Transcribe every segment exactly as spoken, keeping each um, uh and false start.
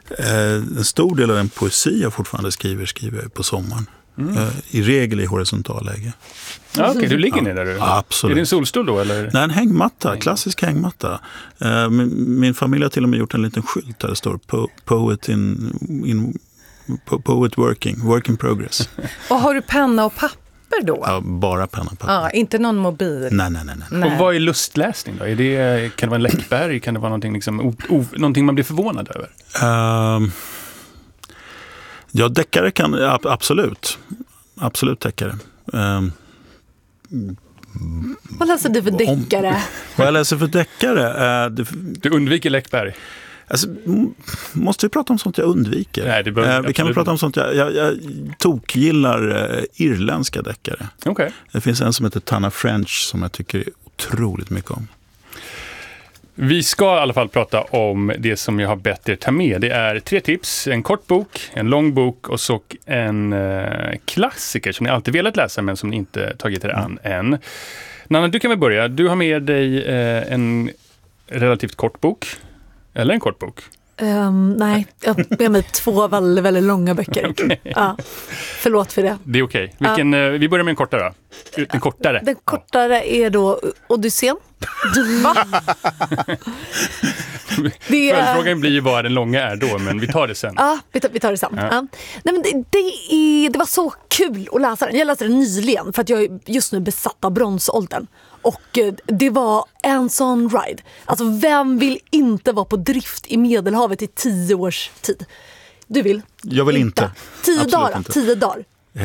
En stor del av den poesi jag fortfarande skriver skriver jag på sommaren. Mm. I regel i horisontalläge. Ja, okej, okay, du ligger ner där. Ja, absolut. Är det en solstol då? Eller? Nej, en hängmatta, klassisk hängmatta. Min, min familj har till och med gjort en liten skylt där det står po- poet in, in po- poet working, work in progress. Och har du penna och papper då? Ja, bara penna och papper. Ja, inte någon mobil? Nej, nej, nej. nej. Och vad är lustläsning då? Är det, kan det vara en Läckberg? Kan det vara någonting, liksom, o, o, någonting man blir förvånad över? Uh, ja, deckare kan, absolut. Absolut deckare. Uh, Vad läser du för deckare? Om, vad jag läser för deckare? Uh, det, du undviker Läckberg? Alltså, måste vi prata om sånt jag undviker? Nej, det behöver uh, vi kan väl prata om sånt jag, jag, jag tokgillar uh, irländska deckare. Okay. Det finns en som heter Tana French som jag tycker otroligt mycket om. Vi ska i alla fall prata om det som jag har bett er ta med. Det är tre tips, en kort bok, en lång bok och så en eh, klassiker som ni alltid velat läsa men som ni inte tagit er an mm. än. Nanna, du kan väl börja. Du har med dig eh, en relativt kort bok. Eller en kort bok? Um, nej, jag har med mig två väldigt, väldigt långa böcker. Okay. Ja, förlåt för det. Det är okej. Okay. Vilken, uh, vi börjar med en kortare då. Den kortare. Den kortare är då Odysseen. Va? det är... Följdfrågan blir ju vad den långa är då, men vi tar det sen. Ja, vi tar, vi tar det sen. Ja. Ja. Nej, men det, det, är, det var så kul att läsa den. Jag läste den nyligen för att jag är just nu besatt av bronsåldern. Och det var en sån ride. Alltså vem vill inte vara på drift i Medelhavet i tio års tid? Du vill? Jag vill inte. inte. Tio Absolut dagar, inte. tio dagar.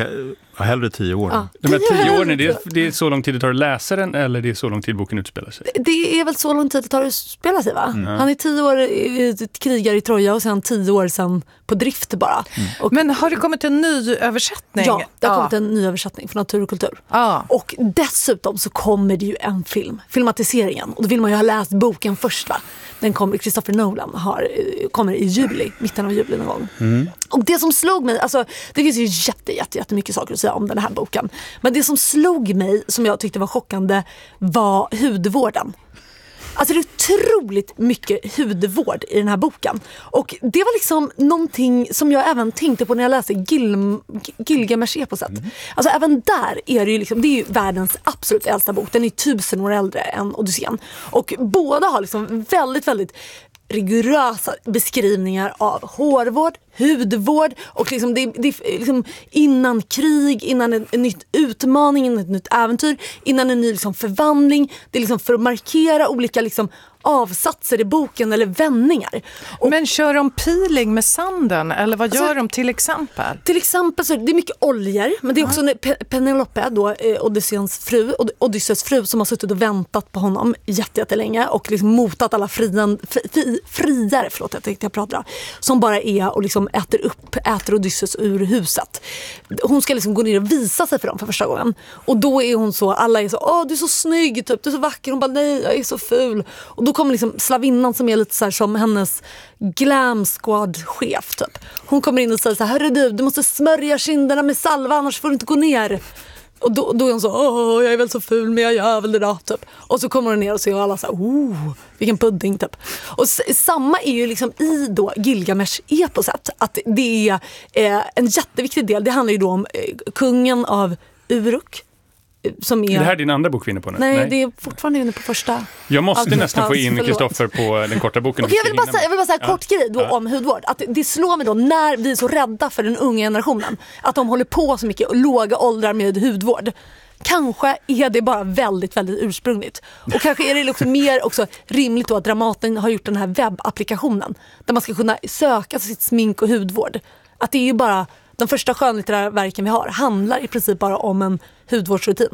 Ja, hellre tio år. Ja. De här tio åren, är det, det är så lång tid det tar att läsa den eller det är så lång tid boken utspelar sig? Det, det är väl så lång tid det tar att spela sig, va? Mm. Han är tio år krigare i Troja och sen tio år sen på drift bara. Mm. Och, men har det kommit en ny översättning? Ja, det har ja. kommit en ny översättning från Natur och kultur. Ja. Och dessutom så kommer det ju en film, filmatiseringen. Och då vill man ju ha läst boken först, va? Den kommer, Christopher Nolan har, kommer i juli, mitten av juli någon gång. Mm. Och det som slog mig, alltså det finns ju jätte, jätte, jättemycket saker att säga om den här boken. Men det som slog mig, som jag tyckte var chockande, var hudvården. Alltså det är otroligt mycket hudvård i den här boken. Och det var liksom någonting som jag även tänkte på när jag läste Gil- Gilgamesh-eposet. Mm. Alltså även där är det ju liksom, det är ju världens absolut äldsta bok. Den är tusen år äldre än Odysseen. Och båda har liksom väldigt, väldigt rigorösa beskrivningar av hårvård, hudvård och liksom det, det är liksom innan krig, innan en, en nytt utmaning, innan ett nytt äventyr, innan en ny liksom förvandling. Det är liksom för att markera olika liksom avsatser i boken eller vändningar. Och, men kör de peeling med sanden eller vad gör alltså, de till exempel? Till exempel så är det mycket oljor, men det är också Pe- Penelope då, eh, Odysseus fru, Odysseus fru som har suttit och väntat på honom jättelänge och liksom motat alla frian, fri, fri, friare, förlåt jag tänkte jag pratar, som bara är och liksom äter upp, äter Odysseus ur huset. Hon ska liksom gå ner och visa sig för dem för första gången. Och då är hon så, alla är så, åh du är så snygg typ, du är så vacker. Hon bara, nej jag är så ful. Och då kommer liksom slavinnan som är lite så här som hennes glam squad-chef typ. Hon kommer in och säger så här, hörru du, du måste smörja kinderna med salva annars får du inte gå ner. Och då, då är hon så, åh jag är väl så ful men jag gör väl det då typ. Och så kommer hon ner och ser alla så här, oh vilken pudding typ. Och s- samma är ju liksom i då Gilgamesh-eposet att det är eh, en jätteviktig del. Det handlar ju då om eh, kungen av Uruk. Som är... är det här din andra bok vi är inne på nu? Nej, Nej, det är fortfarande inne på första. Jag måste okay, nästan få in Kristoffer på den korta boken. Okay, jag, vill bara säga, jag vill bara säga en kort ja. grej då ja. om hudvård. Att det slår mig då när vi är så rädda för den unga generationen. Att de håller på så mycket och låga åldrar med hudvård. Kanske är det bara väldigt, väldigt ursprungligt. Och kanske är det också mer också rimligt då att Dramaten har gjort den här webbapplikationen. Där man ska kunna söka sitt smink och hudvård. Att det är ju bara... De första skönlitterära verken vi har handlar i princip bara om en hudvårdsrutin.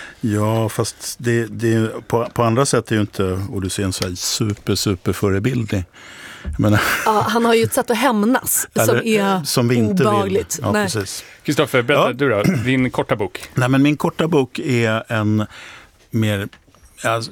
Ja, fast det, det, på, på andra sätt är ju inte Odysseen så super, super förebildig. Men, ja, han har ju ett sätt att hämnas eller, som är som vi inte obehagligt. Vill. Ja, precis. Kristoffer, berätta ja. du då, din korta bok. Nej, men min korta bok är en mer... Alltså,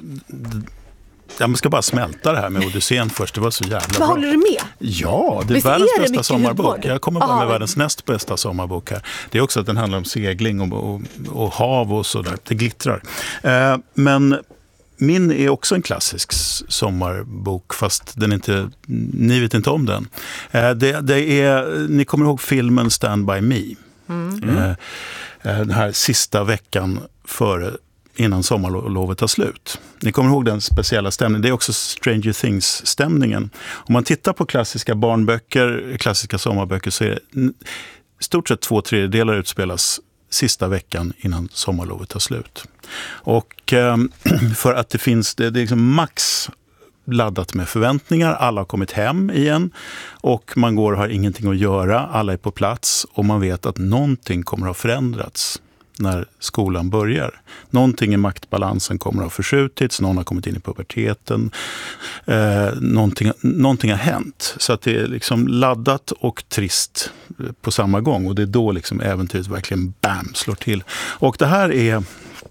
jag ska bara smälta det här med Odysseen först. Det var så jävla bra. bra. Håller du med? Ja, det är Visst världens är det bästa sommarbok. hudvård? Jag kommer bara med Aha. världens näst bästa sommarbok här. Det är också att den handlar om segling och, och, och hav och sådär. Det glittrar. Eh, men min är också en klassisk sommarbok, fast den inte, ni vet inte om den. Eh, det, det är, ni kommer ihåg filmen Stand By Me. Mm. Eh, den här sista veckan före, innan sommarlovet tar slut. Ni kommer ihåg den speciella stämningen. Det är också Stranger Things-stämningen. Om man tittar på klassiska barnböcker, klassiska sommarböcker, så är det stort sett två tredjedelar utspelas sista veckan innan sommarlovet tar slut. Och eh, för att det finns, det, det är liksom max laddat med förväntningar. Alla har kommit hem igen och man går och har ingenting att göra. Alla är på plats och man vet att någonting kommer att ha förändrats när skolan börjar. Någonting i maktbalansen kommer att ha förskjutits, någon har kommit in i puberteten, eh, någonting, någonting har hänt. Så att det är liksom laddat och trist på samma gång, och det är då liksom äventyret verkligen bam slår till. Och det här är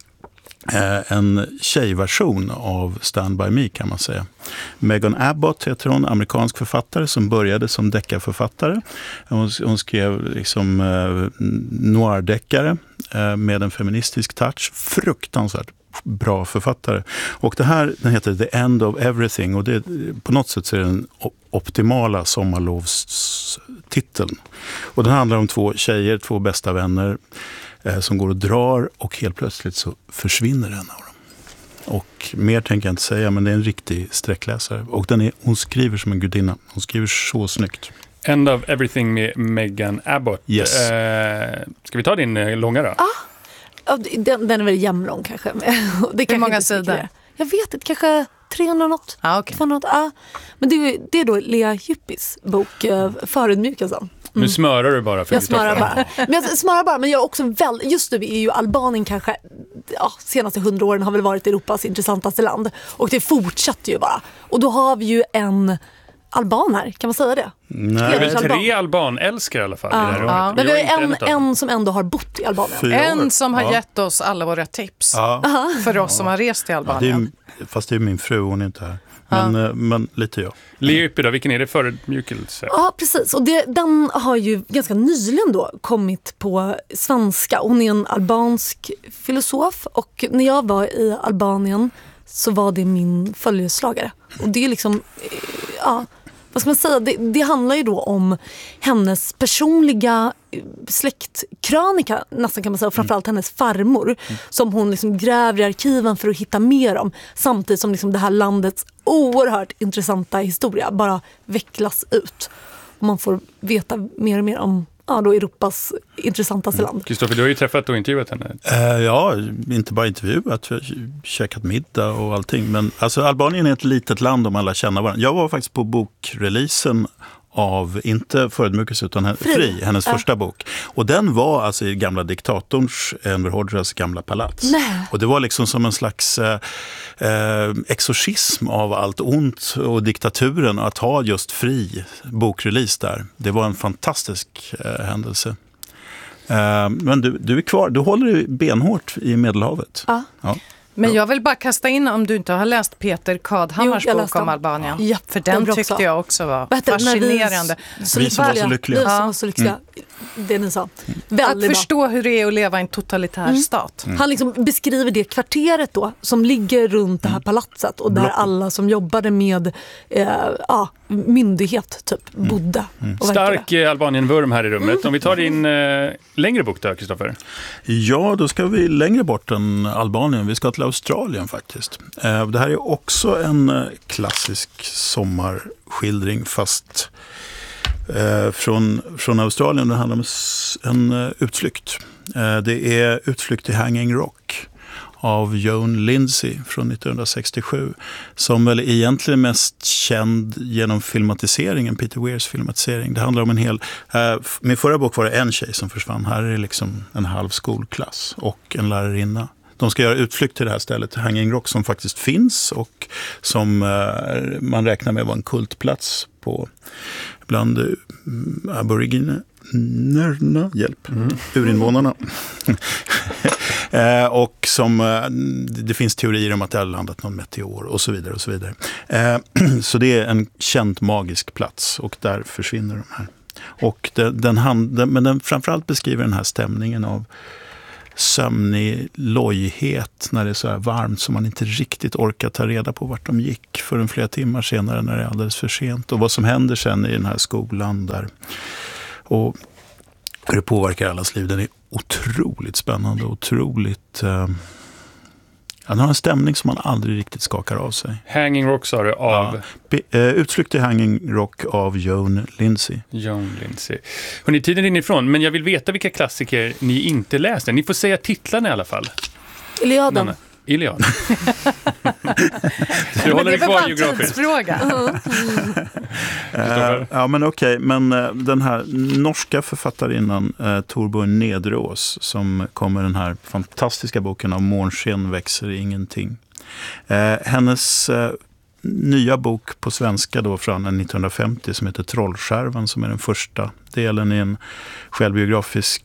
eh, en tjejversion av Stand By Me, kan man säga. Megan Abbott heter hon, amerikansk författare som började som deckarförfattare. Hon, hon skrev liksom eh, noir-deckare eh, med en feministisk touch. Fruktansvärt bra författare. Och det här, den heter The End of Everything, och det, på något sätt så är det den optimala sommarlovstiteln. Och den handlar om två tjejer, två bästa vänner eh, som går och drar, och helt plötsligt så försvinner en av dem. Och mer tänker jag inte säga, men det är en riktig sträckläsare. Och den är, hon skriver som en gudinna. Hon skriver så snyggt. End of Everything med Megan Abbott. Yes. Eh, ska vi ta din eh, långa då? Ah, den, den är väl jämnlång kanske. Det Hur många sidor? Jag vet inte, kanske trehundra något. Ah, okay. tvåhundra, ah. Men det är, det är då Lea Hyppis bok, eh, Förödmjukelsen. Nu smörar du bara för Jag smörar bara. Men jag smörar bara, men jag är också väldigt, just nu är ju Albanien kanske, ja, senaste hundra åren har väl varit Europas intressantaste land. Och det fortsätter ju bara. Och då har vi ju en alban här, kan man säga det? Nej. Det är väl tre albanälskare i alla fall. Ja. I det här ja. Men vi har en, en, en som ändå har bott i Albanien. Fyra en år. som har ja. gett oss alla våra tips. Ja. För oss som har rest till Albanien. Ja, det är, fast det är min fru, hon är inte här. Men, ja. men lite jag. Lea Ypi då, vilken är det förödmjukelse? Ja, precis. Och det, den har ju ganska nyligen då kommit på svenska. Hon är en albansk filosof, och när jag var i Albanien så var det min följeslagare. Och det är liksom, ja, vad ska man säga? Det, det handlar ju då om hennes personliga släktkrönika, nästan kan man säga, och framförallt hennes farmor, mm. som hon liksom gräver i arkiven för att hitta mer om, samtidigt som liksom det här landets oerhört intressanta historia bara vecklas ut. Och man får veta mer och mer om, ja, då Europas intressantaste land. Kristoffer, du har ju träffat och intervjuat henne. Uh, ja, inte bara intervjuat, vi har käkat middag och allting. Men alltså, Albanien är ett litet land om alla känner varandra. Jag var faktiskt på bokreleasen av, inte Förödmjukelse utan Fri, Fri hennes ja. första bok. Och den var alltså i gamla diktatorns, Enver Hoxhas gamla palats. Nej. Och det var liksom som en slags eh, exorcism av allt ont och diktaturen, att ha just Fri bokrelease där. Det var en fantastisk eh, händelse. Eh, men du, du är kvar, du håller dig benhårt i Medelhavet. Ja. Ja. Men jag vill bara kasta in, om du inte har läst Peter Kadhammars jo, bok om Albanien. Ja, för den tyckte också. jag också var Bättre, fascinerande. Vi, så vi som var så lyckliga. Vi som var så lyckliga. Mm. Det ni sa. Väldigt att förstå bra. hur det är att leva i en totalitär mm. stat. Mm. Han liksom beskriver det kvarteret då, som ligger runt det här palatset, och där Block. alla som jobbade med eh, ja, myndighet typ mm. bodde. Mm. Stark eh, Albanien-vurm här i rummet. Mm. Om vi tar din eh, längre bok då, Kristoffer? Ja, då ska vi längre bort än Albanien. Vi ska till Australien faktiskt. Eh, det här är också en eh, klassisk sommarskildring, fast eh, från, från Australien. Det handlar om en uh, utflykt. Eh, det är Utflykt till Hanging Rock av Joan Lindsay från nittonhundrasextiosju, som väl egentligen är mest känd genom filmatiseringen, Peter Weirs filmatisering. Det handlar om en hel... Eh, min förra bok var det en tjej som försvann. Här är det liksom en halv skolklass och en lärarinna. De ska göra utflykt till det här stället, Hanging Rock, som faktiskt finns och som eh, man räknar med var en kultplats på bland eh, aboriginerna, hjälp, mm. urinvånarna. eh, och som eh, det finns teorier om att det har landat någon meteor och så vidare och så vidare. Eh, så det är en känd magisk plats, och där försvinner de här. Och det, den hand, den, men den framförallt beskriver den här stämningen av sömnig lojhet när det är så här varmt så man inte riktigt orkar ta reda på vart de gick förrän flera timmar senare när det är alldeles för sent. Och vad som händer sen i den här skolan där och hur det påverkar allas liv, den är otroligt spännande, otroligt... Eh, ja, den har en stämning som man aldrig riktigt skakar av sig. Hanging Rock sa du av... Ja, be, eh, utflykt i Hanging Rock av Joan Lindsay. Joan Lindsay. Hörrni, tiden rinner ifrån, men jag vill veta vilka klassiker ni inte läste. Ni får säga titlarna i alla fall. Iliaden. Nanna. Iliaden. Du håller dig kvar geografiskt. Fråga. uh, ja, men okej. Okay. Men uh, den här norska författarinnan uh, Torbjörn Nedreås som kom med den här fantastiska boken Av månsken växer ingenting. Uh, hennes uh, nya bok på svenska då från nittonhundrafemtio som heter Trollskärvan som är den första delen i en självbiografiskt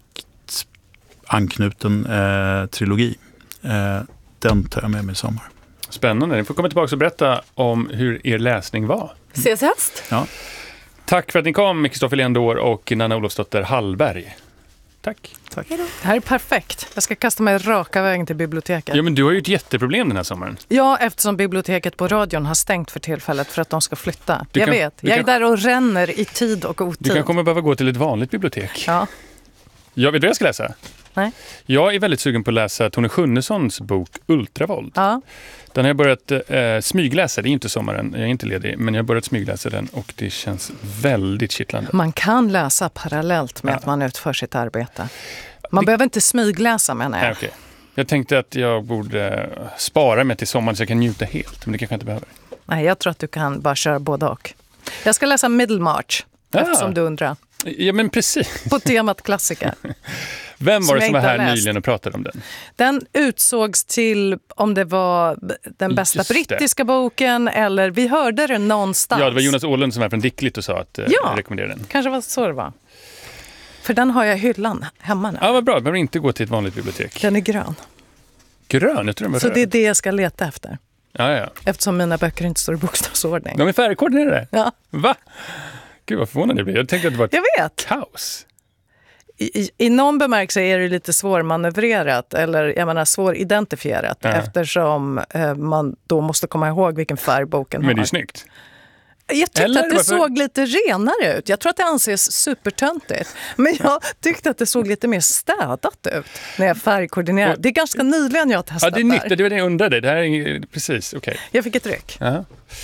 anknuten uh, trilogi. Uh, Den tar jag med mig i sommar. Spännande. Ni får komma tillbaka och berätta om hur er läsning var. Ses höst. Ja. Tack för att ni kom, Kristoffer Leandor och Nanna Olofsdotter Hallberg. Tack. Tack. Det här är perfekt. Jag ska kasta mig raka vägen till biblioteket. Ja, men du har ju ett jätteproblem den här sommaren. Ja, eftersom biblioteket på radion har stängt för tillfället för att de ska flytta. Du jag kan, vet. Jag är kan, där och ränner i tid och otid. Du kan komma behöva gå till ett vanligt bibliotek. Ja. Jag vet vad jag ska läsa. Nej. Jag är väldigt sugen på att läsa Tone Schunnessons bok Ultravåld. Ja. Den har jag börjat eh, smygläsa. Det är inte sommaren, jag är inte ledig. Men jag har börjat smygläsa den och det känns väldigt kittlande. Man kan läsa parallellt med Ja. att man utför sitt arbete. Man Det- behöver inte smygläsa, menar jag. Nej, okej. Jag tänkte att jag borde spara mig till sommaren så jag kan njuta helt. Men det kanske jag inte behöver. Nej, jag tror att du kan bara köra både och. Jag ska läsa Middlemarch, Ah. eftersom du undrar. Ja, men precis. På temat klassiker. Vem var Som det jag som var inte har här läst. nyligen och pratade om den? Den utsågs till om det var den bästa Just det. brittiska boken eller vi hörde det någonstans. Ja, det var Jonas Åhlund som var från Dickligt och sa att eh, Ja. jag rekommenderar den. Kanske var så det var. För den har jag i hyllan hemma nu. Ja, vad bra. Jag behöver inte gå till ett vanligt bibliotek. Den är grön. Grön, jag tror den var Så röd. det är det jag ska leta efter. Ja, ja. Eftersom mina böcker inte står i bokstavsordning. De är färgkoordinerade. Ja, Va? Gud, vad förvånad jag blir. Jag tänkte att det var ett jag vet. kaos. I, i, I någon bemärkelse är det lite svårmanövrerat eller jag menar svåridentifierat Ja. eftersom eh, man då måste komma ihåg vilken färg boken Men det är har. snyggt. Jag tyckte Eller att det varför- såg lite renare ut. Jag tror att det anses supertöntigt. Men jag tyckte att det såg lite mer städat ut när jag färgkoordinerade. Det är ganska nyligen jag har testat Ja, det är nytt. där. Det var det jag undrade. Det här är precis, okej. Jag fick ett ryck. Jaha.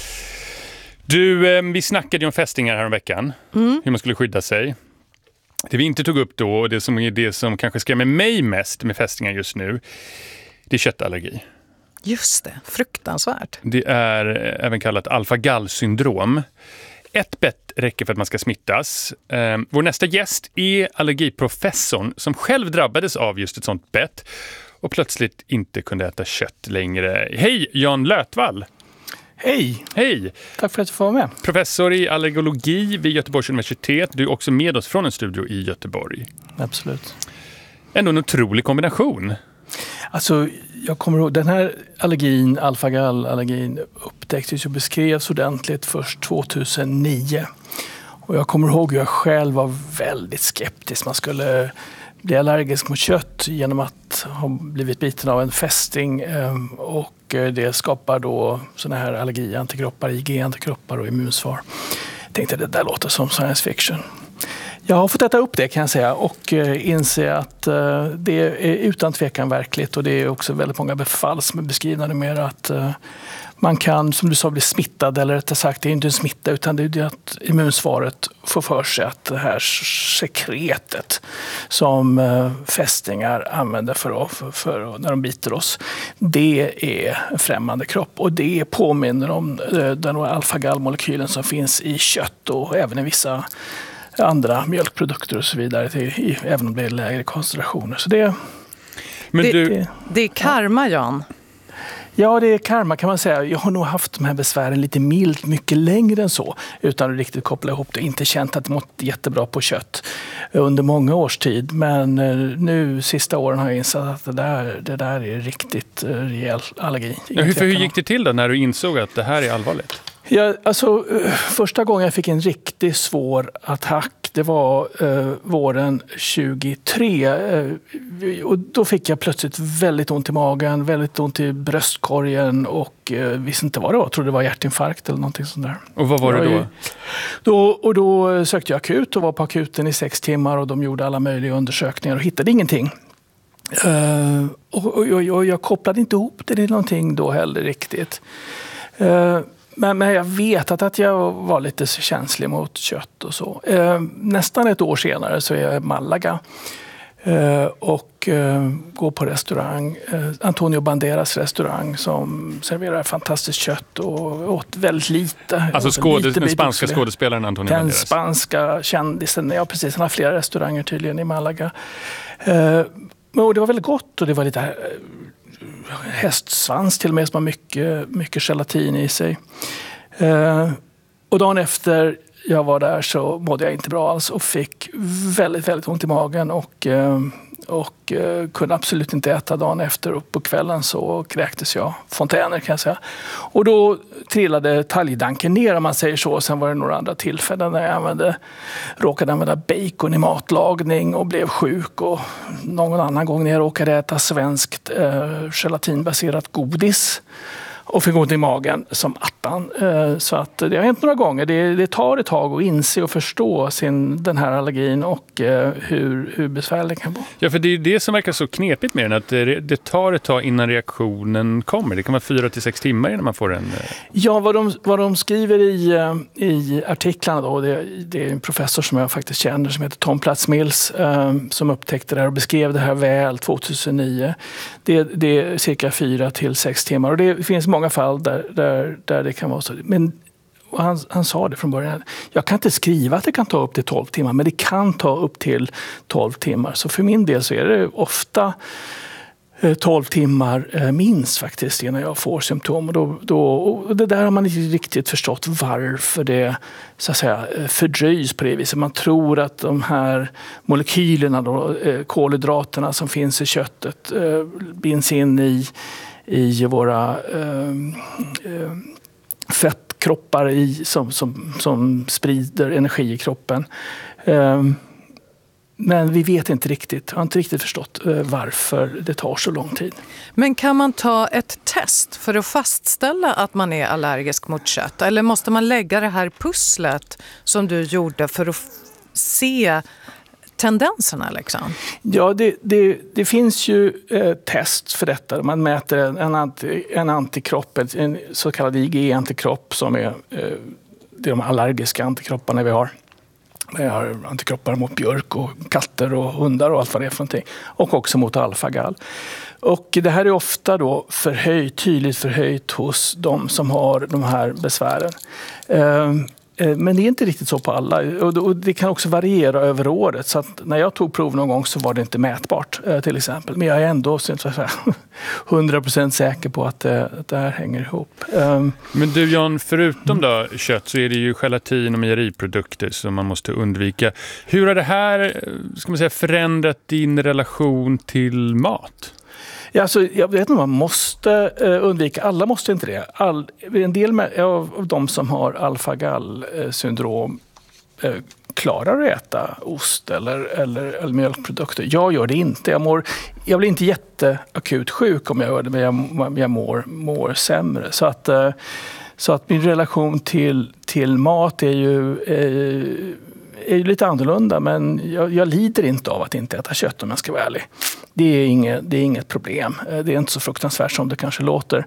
Du, eh, vi snackade ju om fästingar här om veckan. Mm. Hur man skulle skydda sig. Det vi inte tog upp då, och det som är det som kanske skrämmer mig mest med fästingar just nu, det är köttallergi. Just det, fruktansvärt. Det är eh, även kallat alfa-gall-syndrom. Ett bett räcker för att man ska smittas. Eh, vår nästa gäst är allergiprofessorn som själv drabbades av just ett sånt bett och plötsligt inte kunde äta kött längre. Hej, Jan Lötvall! Hej! Hej! Tack för att du får vara med. Professor i allergologi vid Göteborgs universitet. Du är också med oss från en studio i Göteborg. Absolut. Ändå en otrolig kombination. Alltså, jag kommer ihåg, den här allergin, alfagall-allergin, upptäcktes och beskrevs ordentligt först tvåtusenio. Och jag kommer ihåg hur jag själv var väldigt skeptisk. Man skulle bli allergisk mot kött genom att ha blivit biten av en fästing. eh, Och det skapar då såna här allergiantikroppar, I G-antikroppar och immunsvar. Jag tänkte att det där låter som science fiction. Jag har fått äta upp det kan jag säga och eh, inse att eh, det är utan tvekan verkligt och det är också väldigt många befall som är beskrivna numera att eh, man kan, som du sa, bli smittad eller rättare sagt, det är inte en smitta utan det är det att immunsvaret får för sig att det här sekretet som eh, fästingar använder för, för, för när de biter oss, det är en främmande kropp och det påminner om eh, den alfagallmolekylen som finns i kött och även i vissa andra mjölkprodukter och så vidare, till, i, även om det är lägre koncentrationer. Så det, Men Det- du, det, Det är karma, Jan. ja, det är karma kan man säga. Jag har nog haft de här besvären lite milt mycket längre än så utan att riktigt koppla ihop det. Inte känt att det mått jättebra på kött under många års tid. Men eh, nu sista åren har jag insett att det där, det där är riktigt eh, rejäl allergi. ja, hur, för hur gick det till då när du insåg att det här är allvarligt? Ja, alltså, eh, första gången jag fick en riktigt svår attack det var eh, våren tjugotre. Eh, och då fick jag plötsligt väldigt ont i magen, väldigt ont i bröstkorgen och eh, visste inte vad det var. Jag trodde det var hjärtinfarkt eller någonting sånt där. Och vad var det då? då? Och då sökte jag akut och var på akuten i sex timmar och de gjorde alla möjliga undersökningar och hittade ingenting. Uh, och, och, och, och jag kopplade inte ihop det till någonting då heller riktigt. Uh, men, men jag vet att, att jag var lite känslig mot kött och så. Uh, nästan ett år senare så är jag i Malaga uh, och uh, går på restaurang. Uh, Antonio Banderas restaurang som serverar fantastiskt kött och åt väldigt lite. Alltså skådes, lite den spanska skådespelaren Antonio den Banderas? Den spanska kändisen, ja precis. Han har flera restauranger tydligen i Malaga. Uh, Och det var väldigt gott och det var lite hästsvans till och med som har mycket, mycket gelatin i sig. Eh, och dagen efter jag var där så mådde jag inte bra alls och fick väldigt, väldigt ont i magen och, eh, och eh, kunde absolut inte äta dagen efter. Och på kvällen så kräktes jag fontäner kan jag säga. Och då trillade talgdanken ner om man säger så. Sen var det några andra tillfällen där jag använde, råkade använda bacon i matlagning och blev sjuk. Och någon annan gång när jag råkade äta svenskt eh, gelatinbaserat godis och fick ont i magen som attan. Så att det har hänt några gånger. Det, det tar ett tag att inse och förstå sin, den här allergin och hur, hur besvärlig det kan vara. Ja, för det är det som verkar så knepigt med den. Att det, det tar ett tag innan reaktionen kommer. Det kan vara fyra till sex timmar innan man får en... Ja, vad de, vad de skriver i, i artiklarna då. Det, det är en professor som jag faktiskt känner som heter Tom Platz-Mills som upptäckte det här och beskrev det här väl tjugohundranio. Det, det är cirka fyra till sex timmar och det finns många fall där, där, där det kan vara så. Men han, han sa det från början. Jag kan inte skriva att det kan ta upp till tolv timmar, men det kan ta upp till tolv timmar. Så för min del så är det ofta tolv timmar minst faktiskt innan jag får symptom. Och, då, då, och det där har man inte riktigt förstått varför det så att säga, fördröjs på det viset. Man tror att de här molekylerna, då, kolhydraterna som finns i köttet binds in i i våra eh, eh, fettkroppar i, som, som, som sprider energi i kroppen. Eh, men vi vet inte riktigt, har inte riktigt förstått eh, varför det tar så lång tid. Men kan man ta ett test för att fastställa att man är allergisk mot kött? Eller måste man lägga det här pusslet som du gjorde för att f- se tendenserna liksom? Ja, det, det, det finns ju eh, test för detta. Man mäter en, anti, en antikropp, en så kallad I G E-antikropp som är, eh, det är de allergiska antikropparna vi har. Vi har antikroppar mot björk och katter och hundar och allt vad det är för någonting. Och också mot alfagal. Och det här är ofta då förhöjt, tydligt förhöjt hos de som har de här besvären. Eh, Men det är inte riktigt så på alla och det kan också variera över året. Så att när jag tog prov någon gång så var det inte mätbart till exempel. Men jag är ändå hundra procent säker på att det, att det här hänger ihop. Men du Jan, förutom då kött så är det ju gelatin och mejeriprodukter som man måste undvika. Hur har det här ska man säga, förändrat din relation till mat? Ja, alltså, jag vet inte om man måste eh, undvika, alla måste inte det. All, en del med, av de som har alfagall-syndrom eh, klarar att äta ost eller, eller, eller mjölkprodukter. Jag gör det inte. Jag, mår, jag blir inte jätteakut sjuk om jag gör det, men jag, jag mår, mår sämre. Så att, eh, så att min relation till, till mat är ju... Eh, är ju lite annorlunda, men jag, jag lider inte av att inte äta kött om jag ska vara ärlig. Det är inget, det är inget problem. Det är inte så fruktansvärt som det kanske låter.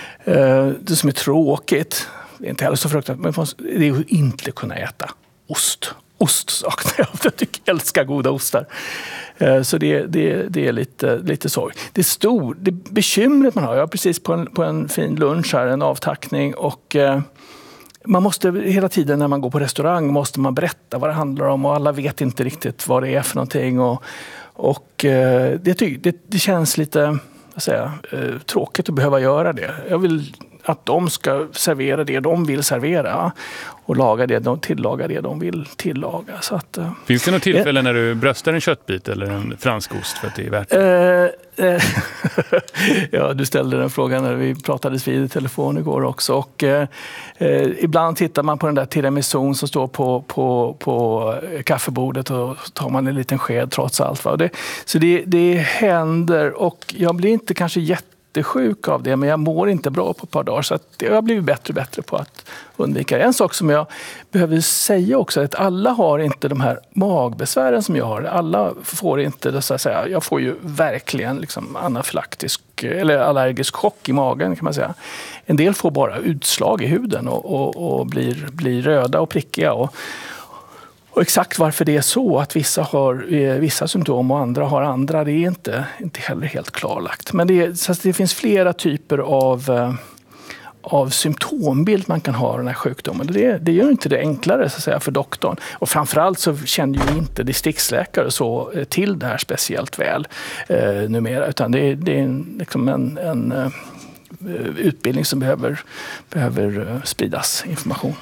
Det som är tråkigt, det är inte heller så fruktansvärt, men det är att inte kunna äta ost. Ost saknar jag. Jag tycker jag älskar goda ostar. Så det, det, det är lite, lite sorg. Det är stor, det bekymret man har. Jag har precis på en, på en fin lunch här, en avtackning och man måste hela tiden när man går på restaurang måste man berätta vad det handlar om och alla vet inte riktigt vad det är för någonting och, och det, det, det känns lite vad säger jag, tråkigt att behöva göra det. Jag vill att de ska servera det de vill servera och laga det, de tillaga det de vill tillaga. Så att, finns det något tillfälle när du bröstar en köttbit eller en fransk ost för att det är värt det? Eh, ja, du ställde den frågan när vi pratades vid i telefon igår också. Och, eh, eh, ibland tittar man på den där tiramisun som står på, på, på kaffebordet och tar man en liten sked trots allt. Va? Det, så det, det händer, och jag blir inte kanske jättesjuk av det, men jag mår inte bra på ett par dagar, så att jag har blivit bättre och bättre på att undvika. En sak som jag behöver säga också är att alla har inte de här magbesvären som jag har. Alla får inte det, så att säga. Jag får ju verkligen liksom anafylaktisk eller allergisk chock i magen, kan man säga. En del får bara utslag i huden och, och, och blir, blir röda och prickiga. Och, och exakt varför det är så att vissa har eh, vissa symptom och andra har andra, det är inte, inte heller helt klarlagt. Men det, är, så att det finns flera typer av eh, av symptombild man kan ha av den här sjukdomen. Det, det gör inte det enklare, så att säga, för doktorn. Och framförallt så känner ju inte distriktsläkare så till det här speciellt väl eh, numera, utan det är, det är en, liksom en, en uh, utbildning som behöver, behöver uh, spridas information.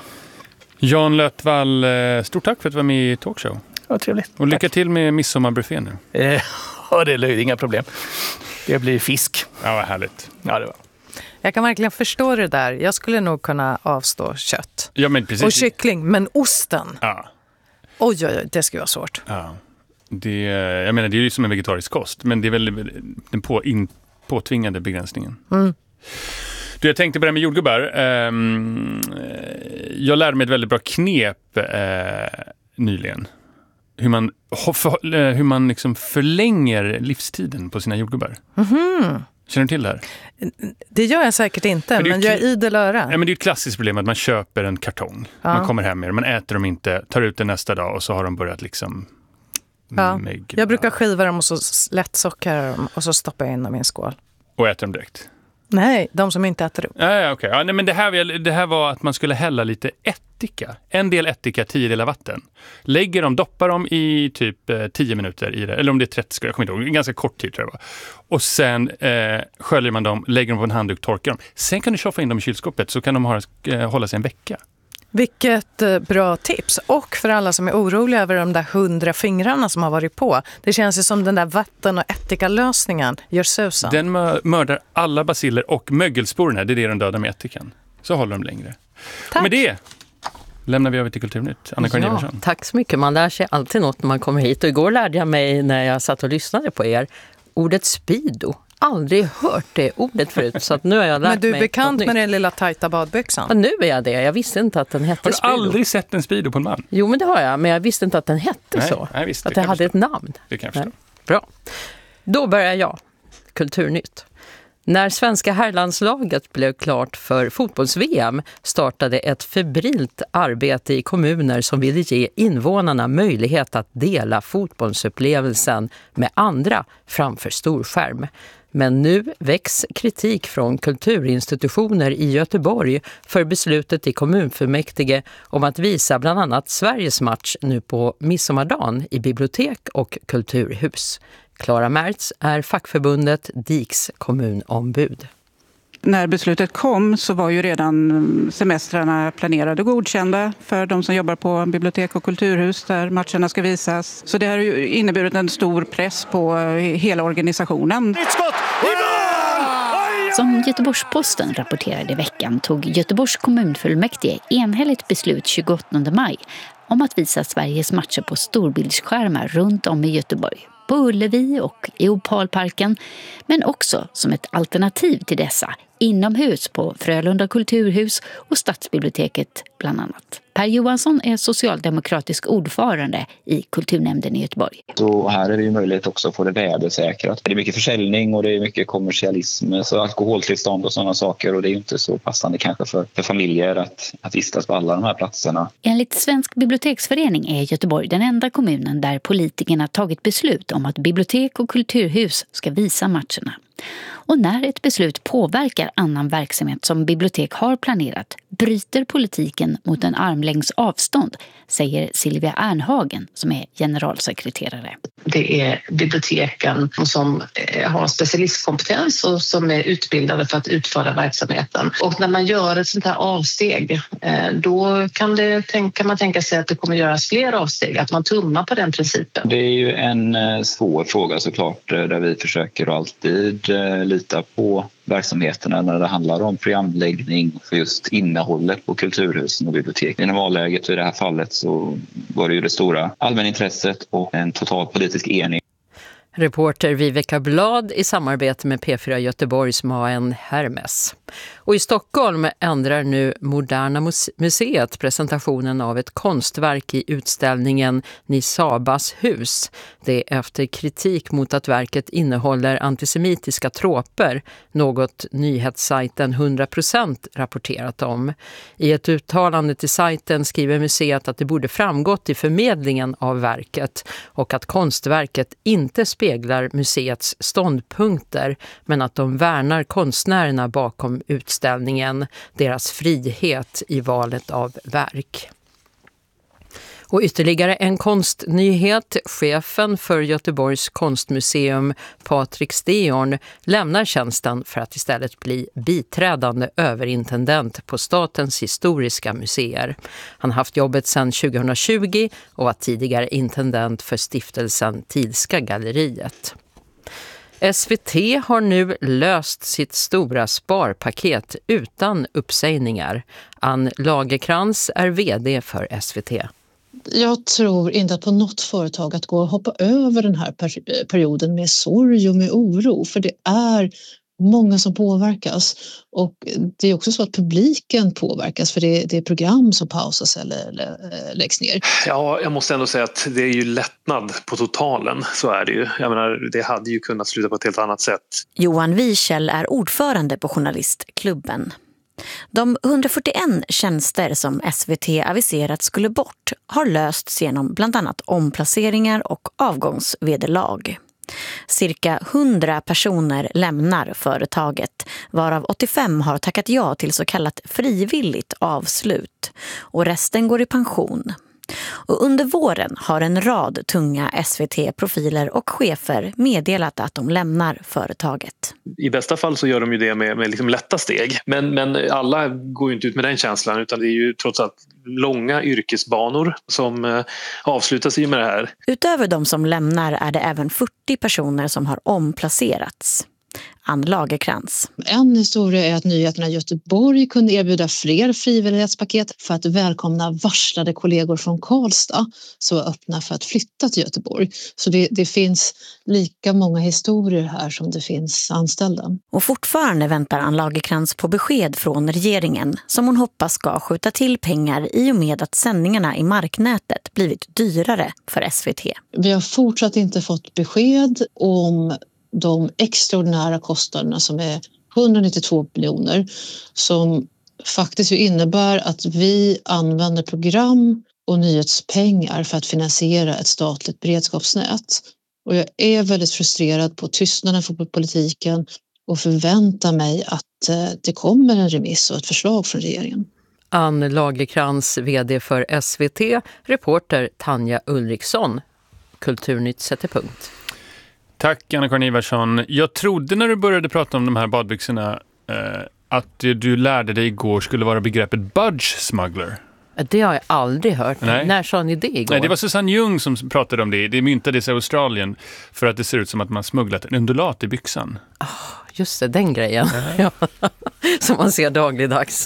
Jan Lötvall, stort tack för att du var med i Talkshow. Ja, trevligt. Och lycka tack. till med midsommarbuffé nu. Eh, ja, det är inga problem. Det blir fisk. Ja, vad härligt. Ja, det var. Jag kan verkligen förstå det där. Jag skulle nog kunna avstå kött. Ja, men precis. Och kyckling, men osten. Ja. Oj, oj, oj, det skulle vara svårt. Ja. Det, jag menar, det är ju som en vegetarisk kost, men det är väl den på, in, påtvingade begränsningen. Mm. Du, jag tänkte på det här med jordgubbar. Um, jag lärde mig ett väldigt bra knep uh, nyligen. Hur man, för, hur man liksom förlänger livstiden på sina jordgubbar. Mhm. Känner du till det här? Det gör jag säkert inte, men jag är idel öra. Ja, men det är ett klassiskt problem att man köper en kartong. Ja. Man kommer hem med det, man äter dem inte, tar ut det nästa dag och så har de börjat liksom... Ja. Mägla. Jag brukar skiva dem och så lättsockra dem och så stoppar jag in dem i en skål. Och äter dem direkt? Nej, de som inte äter upp. Ja, ja, okej. Ja, nej, men det här, det här var att man skulle hälla lite ättika. En del ättika, tio delar vatten. Lägger dem, doppar dem i typ eh, tio minuter i det. Eller om det är trettio, jag kommer inte ihåg. En ganska kort tid tror jag. Och sen eh, sköljer man dem, lägger dem på en handduk, torkar dem. Sen kan du tjoffa in dem i kylskåpet så kan de ha, eh, hålla sig en vecka. Vilket eh, bra tips. Och för alla som är oroliga över de där hundra fingrarna som har varit på. Det känns ju som den där vatten- och ättika-lösningen gör susan. Den mördar alla baciller och mögelsporerna. Det är det de dödar med ättikan. Så håller de längre. Tack. Och med det lämnar vi över till Kulturnytt. Anna-Karin Ja, Eversson. tack så mycket. Man lär sig alltid något när man kommer hit. Och igår lärde jag mig när jag satt och lyssnade på er ordet speedo. Aldrig hört det ordet förut, så att nu har jag lärt mig. Men du är mig bekant med den lilla tajta badbyxan? Ja, nu är jag det. Jag visste inte att den hette Har du speedo. aldrig sett en speedo på en man? Jo, men det har jag. Men jag visste inte att den hette Nej, så. nej, visst, att det det kan hade jag ett namn. Det kan jag förstå. Nej. Bra. Då börjar jag. Kulturnytt. När svenska herrlandslaget blev klart för fotbolls-V M startade ett febrilt arbete i kommuner som ville ge invånarna möjlighet att dela fotbollsupplevelsen med andra framför storskärm. Men nu väcks kritik från kulturinstitutioner i Göteborg för beslutet i kommunfullmäktige om att visa bland annat Sveriges match nu på midsommardagen i bibliotek och kulturhus. Klara Märts är fackförbundet D I K:s kommunombud. När beslutet kom så var ju redan semestrarna planerade och godkända för de som jobbar på bibliotek och kulturhus där matcherna ska visas. Så det har ju inneburit en stor press på hela organisationen. Som Göteborgs-Posten rapporterade i veckan tog Göteborgs kommunfullmäktige enhälligt beslut tjugoåttonde maj om att visa Sveriges matcher på storbildsskärmar runt om i Göteborg. På Ullevi och i Opalparken, men också som ett alternativ till dessa inomhus på Frölunda kulturhus och Stadsbiblioteket bland annat. Per Johansson är socialdemokratisk ordförande i kulturnämnden i Göteborg. Så här är det ju möjligt också att få det värdesäkrat. Det är mycket försäljning och det är mycket kommersialism, så alkoholtillstånd och sådana saker, och det är ju inte så passande kanske för, för familjer att, att vistas på alla de här platserna. Enligt Svensk biblioteksförening är Göteborg den enda kommunen där politikerna tagit beslut om att bibliotek och kulturhus ska visa matcherna. Och när ett beslut påverkar annan verksamhet som bibliotek har planerat bryter politiken mot en armlängds avstånd, säger Silvia Ernhagen som är generalsekreterare. Det är biblioteken som har specialistkompetens och som är utbildade för att utföra verksamheten. Och när man gör ett sånt här avsteg, då kan, det, kan man tänka sig att det kommer göras fler avsteg, att man tummar på den principen. Det är ju en svår fråga såklart, där vi försöker alltid lita på verksamheterna när det handlar om programläggning för just innehållet på kulturhusen och bibliotek. I normalläget och i det här fallet så var det ju det stora allmänintresset och en total politisk enighet. Reporter Viveka Blad i samarbete med P fyra Göteborgs Maen Hermes. Och i Stockholm ändrar nu Moderna museet presentationen av ett konstverk i utställningen Nisabas hus. Det är efter kritik mot att verket innehåller antisemitiska troper, något nyhetssajten hundra procent rapporterat om. I ett uttalande till sajten skriver museet att det borde framgått i förmedlingen av verket och att konstverket inte speglar museets ståndpunkter men att de värnar konstnärerna bakom utställningen, deras frihet i valet av verk. Och ytterligare en konstnyhet. Chefen för Göteborgs konstmuseum, Patrik Steorn, lämnar tjänsten för att istället bli biträdande överintendent på Statens historiska museer. Han har haft jobbet sedan tjugohundratjugo och var tidigare intendent för stiftelsen Tidska galleriet. S V T har nu löst sitt stora sparpaket utan uppsägningar. Ann Lagerkrans är vd för S V T. Jag tror inte att på något företag att gå och hoppa över den här per- perioden med sorg och med oro. För det är många som påverkas. Och det är också så att publiken påverkas för det, det är program som pausas eller, eller läggs ner. Ja, jag måste ändå säga att det är ju lättnad på totalen. Så är det ju. Jag menar, det hade ju kunnat sluta på ett helt annat sätt. Johan Wiechel är ordförande på Journalistklubben. De hundrafyrtioen tjänster som S V T aviserat skulle bort har lösts genom bland annat omplaceringar och avgångsvederlag. Cirka hundra personer lämnar företaget, varav åttiofem har tackat ja till så kallat frivilligt avslut och resten går i pension. Och under våren har en rad tunga S V T-profiler och chefer meddelat att de lämnar företaget. I bästa fall så gör de ju det med, med liksom lätta steg. Men, men alla går ju inte ut med den känslan utan det är ju trots allt långa yrkesbanor som eh, avslutas i med det här. Utöver de som lämnar är det även fyrtio personer som har omplacerats. Ann Lagerkrans. En historia är att Nyheterna i Göteborg kunde erbjuda fler frivillighetspaket för att välkomna varslade kollegor från Karlstad som var öppna för att flytta till Göteborg. Så det, det finns lika många historier här som det finns anställda. Och fortfarande väntar Ann Lagerkrans på besked från regeringen som hon hoppas ska skjuta till pengar i och med att sändningarna i marknätet blivit dyrare för S V T. Vi har fortsatt inte fått besked om de extraordinära kostnaderna som är hundranittiotvå miljoner som faktiskt innebär att vi använder program och nyhetspengar för att finansiera ett statligt beredskapsnät. Och jag är väldigt frustrerad på tystnaden för politiken och förväntar mig att det kommer en remiss och ett förslag från regeringen. Ann Lagerkrans, vd för S V T, reporter Tanja Ulriksson. Kulturnytt sätter punkt. Tack Anna-Karin Ivarsson. Jag trodde när du började prata om de här badbyxorna eh, att det du lärde dig igår skulle vara begreppet budge smuggler. Det har jag aldrig hört. Nej. När sa ni det igår? Nej, det var Susanne Ljung som pratade om det. Det myntades i Australien för att det ser ut som att man smugglat en undulat i byxan. Oh, just det, den grejen. Ja. Som man ser dagligdags.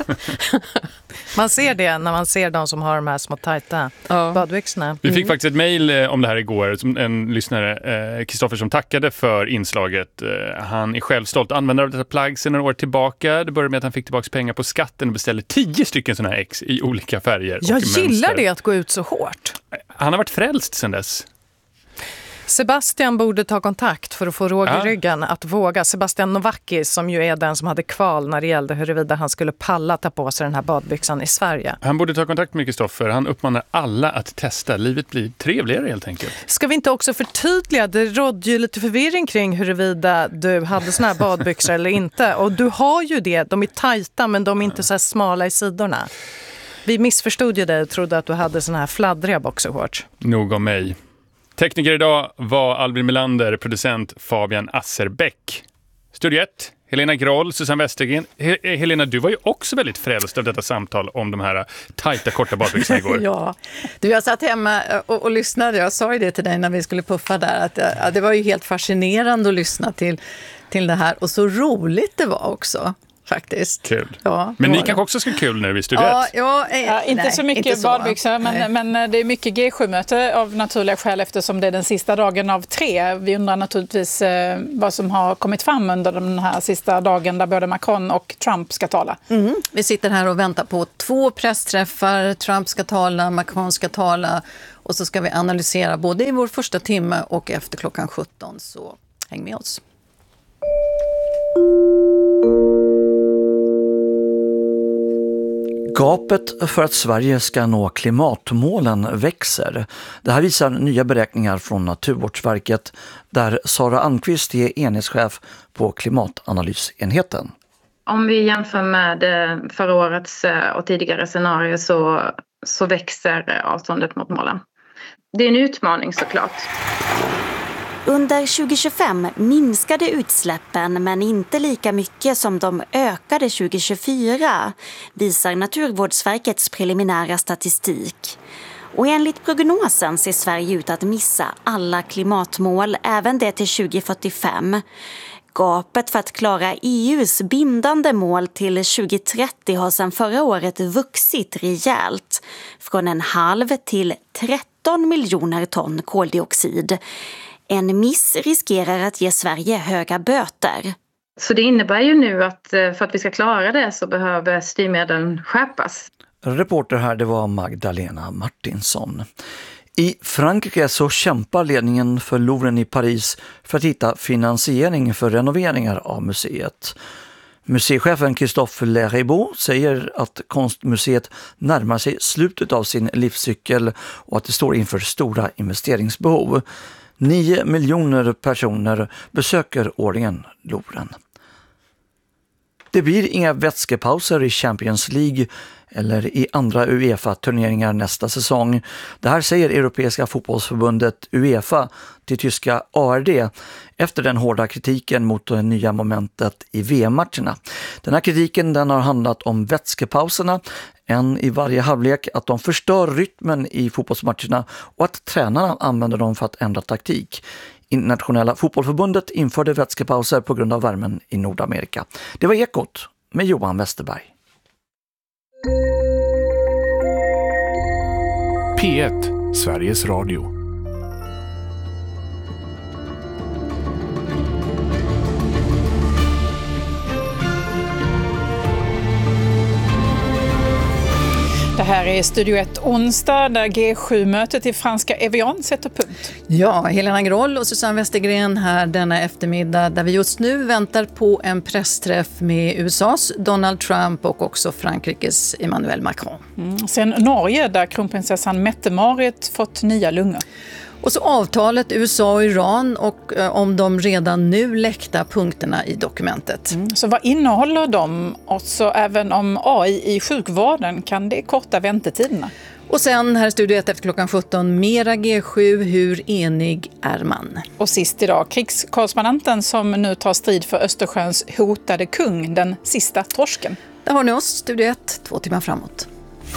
Man ser det när man ser de som har de här små tajta ja. badbyxorna. Vi fick mm. faktiskt ett mejl om det här igår. En lyssnare, Kristoffer, som tackade för inslaget. Han är själv stolt användare av detta plagg sedan några år tillbaka. Det började med att han fick tillbaka pengar på skatten och beställde tio stycken sådana här ex i olika färger. Jag och gillar mönster. det att gå ut så hårt. Han har varit frälst sedan dess. Sebastian borde ta kontakt för att få råg i Ja. ryggen att våga. Sebastian Novacki, som ju är den som hade kval när det gällde huruvida han skulle palla ta på sig den här badbyxan i Sverige. Han borde ta kontakt med Kristoffer. Han uppmanar alla att testa. Livet blir trevligare helt enkelt. Ska vi inte också förtydliga? Det rådde ju lite förvirring kring huruvida du hade såna här badbyxor eller inte. Och du har ju det. De är tajta men de är inte så här smala i sidorna. Vi missförstod ju dig och trodde att du hade såna här fladdriga boxershorts. Nog om mig. Tekniker idag var Albin Melander, producent Fabian Asserbäck. Studio ett, Helena Groll, Susanne Westergren. He- Helena, du var ju också väldigt frälst av detta samtal om de här tajta korta badbyxorna igår. Ja, du, jag satt hemma och, och lyssnade. Jag sa ju det till dig när vi skulle puffa där. Att, ja, det var ju helt fascinerande att lyssna till, till det här. Och så roligt det var också. Faktiskt. Kul. Ja, men ni det. kanske också ska kul nu i Studio Ja, ett? ja, eh, ja, inte nej, så mycket inte så. badbyxor, men, men det är mycket G sju-möte av naturliga skäl eftersom det är den sista dagen av tre. Vi undrar naturligtvis eh, vad som har kommit fram under den här sista dagen där både Macron och Trump ska tala. Mm. Vi sitter här och väntar på två pressträffar. Trump ska tala, Macron ska tala och så ska vi analysera både i vår första timme och efter klockan sjutton. Så häng med oss. Gapet för att Sverige ska nå klimatmålen växer. Det här visar nya beräkningar från Naturvårdsverket där Sara Almqvist är enhetschef på klimatanalysenheten. Om vi jämför med förra årets och tidigare scenarier så, så växer avståndet mot målen. Det är en utmaning såklart. Under tjugo tjugofem minskade utsläppen men inte lika mycket som de ökade tjugo tjugofyra, visar Naturvårdsverkets preliminära statistik. Och enligt prognosen ser Sverige ut att missa alla klimatmål, även det till tjugo fyrtiofem. Gapet för att klara E U:s bindande mål till tjugo trettio har sedan förra året vuxit rejält, från en halv till tretton miljoner ton koldioxid. En miss riskerar att ge Sverige höga böter. Så det innebär ju nu att för att vi ska klara det så behöver styrmedlen skärpas. Reporter här, det var Magdalena Martinsson. I Frankrike så kämpar ledningen för Louvren i Paris för att hitta finansiering för renoveringar av museet. Museichefen Christophe Leribaud säger att konstmuseet närmar sig slutet av sin livscykel och att det står inför stora investeringsbehov. Nio miljoner personer besöker årligen Louvren. Det blir inga vätskepauser i Champions League eller i andra UEFA-turneringar nästa säsong. Det här säger Europeiska fotbollsförbundet UEFA till tyska A R D efter den hårda kritiken mot det nya momentet i V M-matcherna. Den här kritiken den har handlat om vätskepauserna, en i varje halvlek, att de förstör rytmen i fotbollsmatcherna och att tränarna använder dem för att ändra taktik. Internationella fotbollsförbundet införde vätskepauser på grund av värmen i Nordamerika. Det var Ekot med Johan Westerberg. P ett, Sveriges Radio. Det här är Studio ett onsdag där G sju-mötet i franska Evian sätter punkt. Ja, Helena Groll och Susanne Westergren här denna eftermiddag där vi just nu väntar på en pressträff med U S A:s Donald Trump och också Frankrikes Emmanuel Macron. Mm. Sen Norge där kronprinsessan Mette-Marit fått nya lungor. Och så avtalet U S A och Iran och eh, om de redan nu läckta punkterna i dokumentet. Mm. Så vad innehåller de? Och så även om A I i sjukvården kan det korta väntetiderna. Och sen här i Studio ett efter klockan sjutton, mera G sju, hur enig är man? Och sist idag, krigskorrespondenten som nu tar strid för Östersjöns hotade kung, den sista torsken. Där har ni oss, Studio ett, två timmar framåt.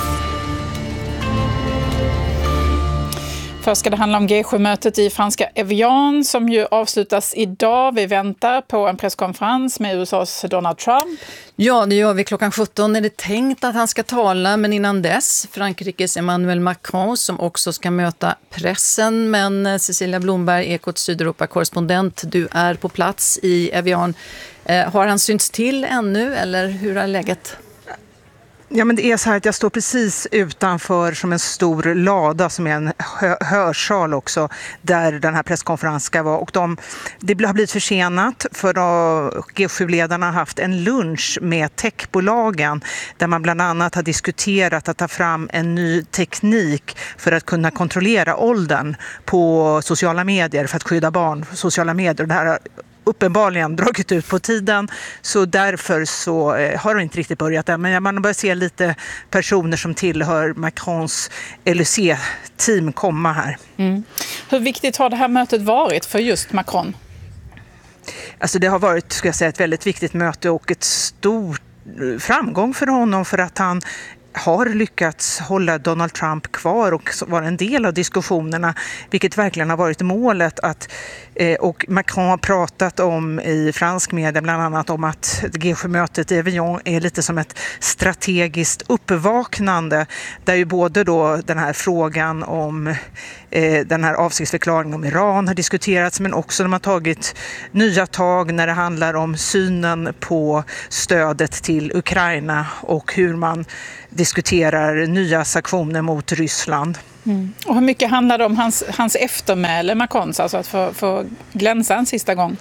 Först ska det handla om G sju-mötet i franska Evian som ju avslutas idag. Vi väntar på en presskonferens med U S A:s Donald Trump. Ja, det gör vi klockan sjutton. Är det tänkt att han ska tala, men innan dess Frankrikes Emmanuel Macron som också ska möta pressen. Men Cecilia Blomberg, Ekots Sydeuropa-korrespondent, du är på plats i Evian. Eh, har han synts till ännu eller hur är läget? Ja, men det är så här att jag står precis utanför som en stor lada som är en hö- hörsal också, där den här presskonferensen ska vara. Och de, det har blivit försenat för G sju-ledarna har haft en lunch med techbolagen där man bland annat har diskuterat att ta fram en ny teknik för att kunna kontrollera åldern på sociala medier, för att skydda barn på sociala medier. Det här har uppenbarligen dragit ut på tiden, så därför så eh, har det inte riktigt börjat än. Men man börjar se lite personer som tillhör Macrons L E C-team komma här. Mm. Hur viktigt har det här mötet varit för just Macron? Alltså det har varit, ska jag säga, ett väldigt viktigt möte och ett stort framgång för honom, för att han har lyckats hålla Donald Trump kvar och vara en del av diskussionerna, vilket verkligen har varit målet. Att, eh, och Macron har pratat om i fransk media bland annat om att G sju-mötet i Avignon är lite som ett strategiskt uppvaknande, där ju både då den här frågan om eh, den här avsiktsförklaringen om Iran har diskuterats, men också de har tagit nya tag när det handlar om synen på stödet till Ukraina och hur man diskuterar nya sanktioner mot Ryssland. Mm. Och hur mycket handlar det om hans, hans eftermäle, Macrons, alltså att få, få glänsa en sista gång?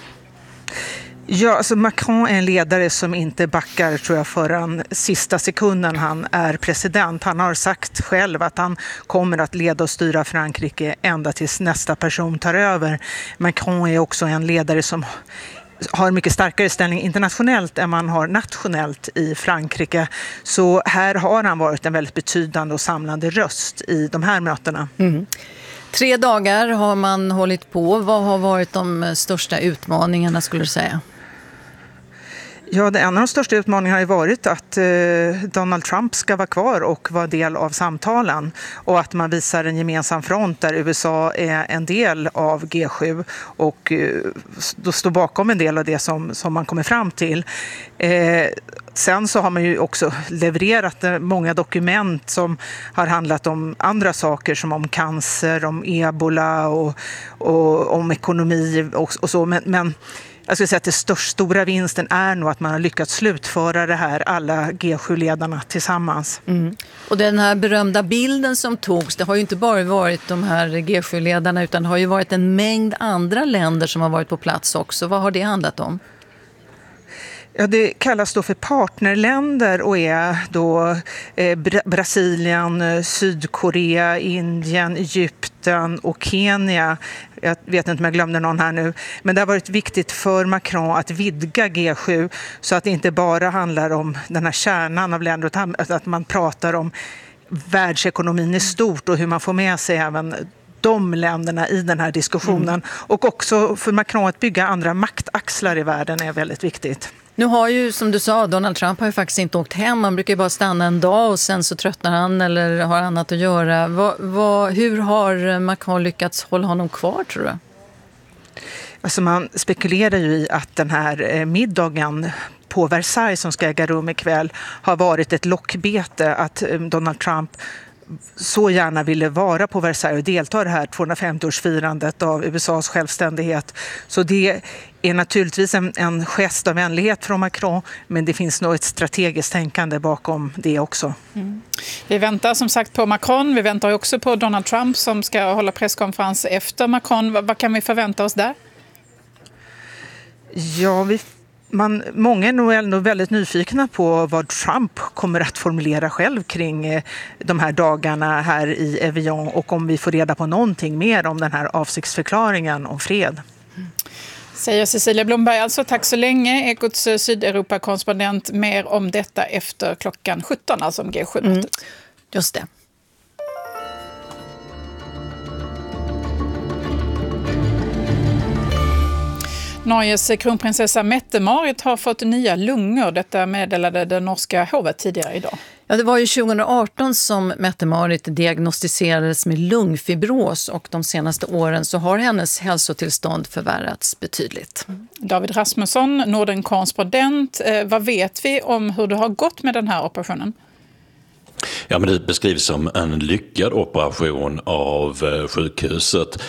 Ja, alltså Macron är en ledare som inte backar, tror jag, förrän sista sekunden han är president. Han har sagt själv att han kommer att leda och styra Frankrike ända tills nästa person tar över. Macron är också en ledare som har en mycket starkare ställning internationellt än man har nationellt i Frankrike. Så här har han varit en väldigt betydande och samlande röst i de här mötena. Mm. Tre dagar har man hållit på. Vad har varit de största utmaningarna, skulle du säga? Ja, en av de största utmaningarna har ju varit att eh, Donald Trump ska vara kvar och vara del av samtalen, och att man visar en gemensam front där U S A är en del av G sju och eh, då står bakom en del av det som, som man kommer fram till. Eh, sen så har man ju också levererat många dokument som har handlat om andra saker, som om cancer, om ebola och, och om ekonomi och, och så, men, men jag skulle säga att den största stora vinsten är nog att man har lyckats slutföra det här, alla G sju-ledarna tillsammans. Mm. Och den här berömda bilden som togs, det har ju inte bara varit de här G sju-ledarna, utan det har ju varit en mängd andra länder som har varit på plats också. Vad har det handlat om? Ja, det kallas då för partnerländer och är då eh, Bra- Brasilien, Sydkorea, Indien, Egypten och Kenya. Jag vet inte om jag glömde någon här nu. Men det har varit viktigt för Macron att vidga G sju så att det inte bara handlar om den här kärnan av länder, utan att man pratar om världsekonomin i stort och hur man får med sig även de länderna i den här diskussionen. Mm. Och också för Macron att bygga andra maktaxlar i världen är väldigt viktigt. Nu har ju, som du sa, Donald Trump har ju faktiskt inte åkt hem. Han brukar ju bara stanna en dag och sen så tröttnar han eller har annat att göra. Vad, vad, hur har Macron lyckats hålla honom kvar, tror du? Alltså man spekulerar ju i att den här middagen på Versailles som ska äga rum ikväll har varit ett lockbete, att Donald Trump så gärna ville vara på Versailles och delta i det här tvåhundrafemtio-årsfirandet av U S A:s självständighet. Så det är naturligtvis en, en gest av vänlighet från Macron, men det finns nog ett strategiskt tänkande bakom det också. Mm. Vi väntar som sagt på Macron, vi väntar också på Donald Trump som ska hålla presskonferens efter Macron. Vad, vad kan vi förvänta oss där? Ja, vi Man, många är nog ändå väldigt nyfikna på vad Trump kommer att formulera själv kring de här dagarna här i Avignon, och om vi får reda på någonting mer om den här avsiktsförklaringen om fred. Mm. Säger Cecilia Blomberg, alltså tack så länge. Ekots Sydeuropa-korrespondent. Mer om detta efter klockan sjutton, alltså om G sju-mötet. Mm. Just det. Norges kronprinsessa Mette-Marit har fått nya lungor. Detta meddelade det norska hovet tidigare idag. Ja, det var ju tjugohundraarton som Mette-Marit diagnostiserades med lungfibros, och de senaste åren så har hennes hälsotillstånd förvärrats betydligt. David Rasmusson, Norden-korrespondent. Eh, vad vet vi om hur det har gått med den här operationen? Ja, men det beskrivs som en lyckad operation av sjukhuset.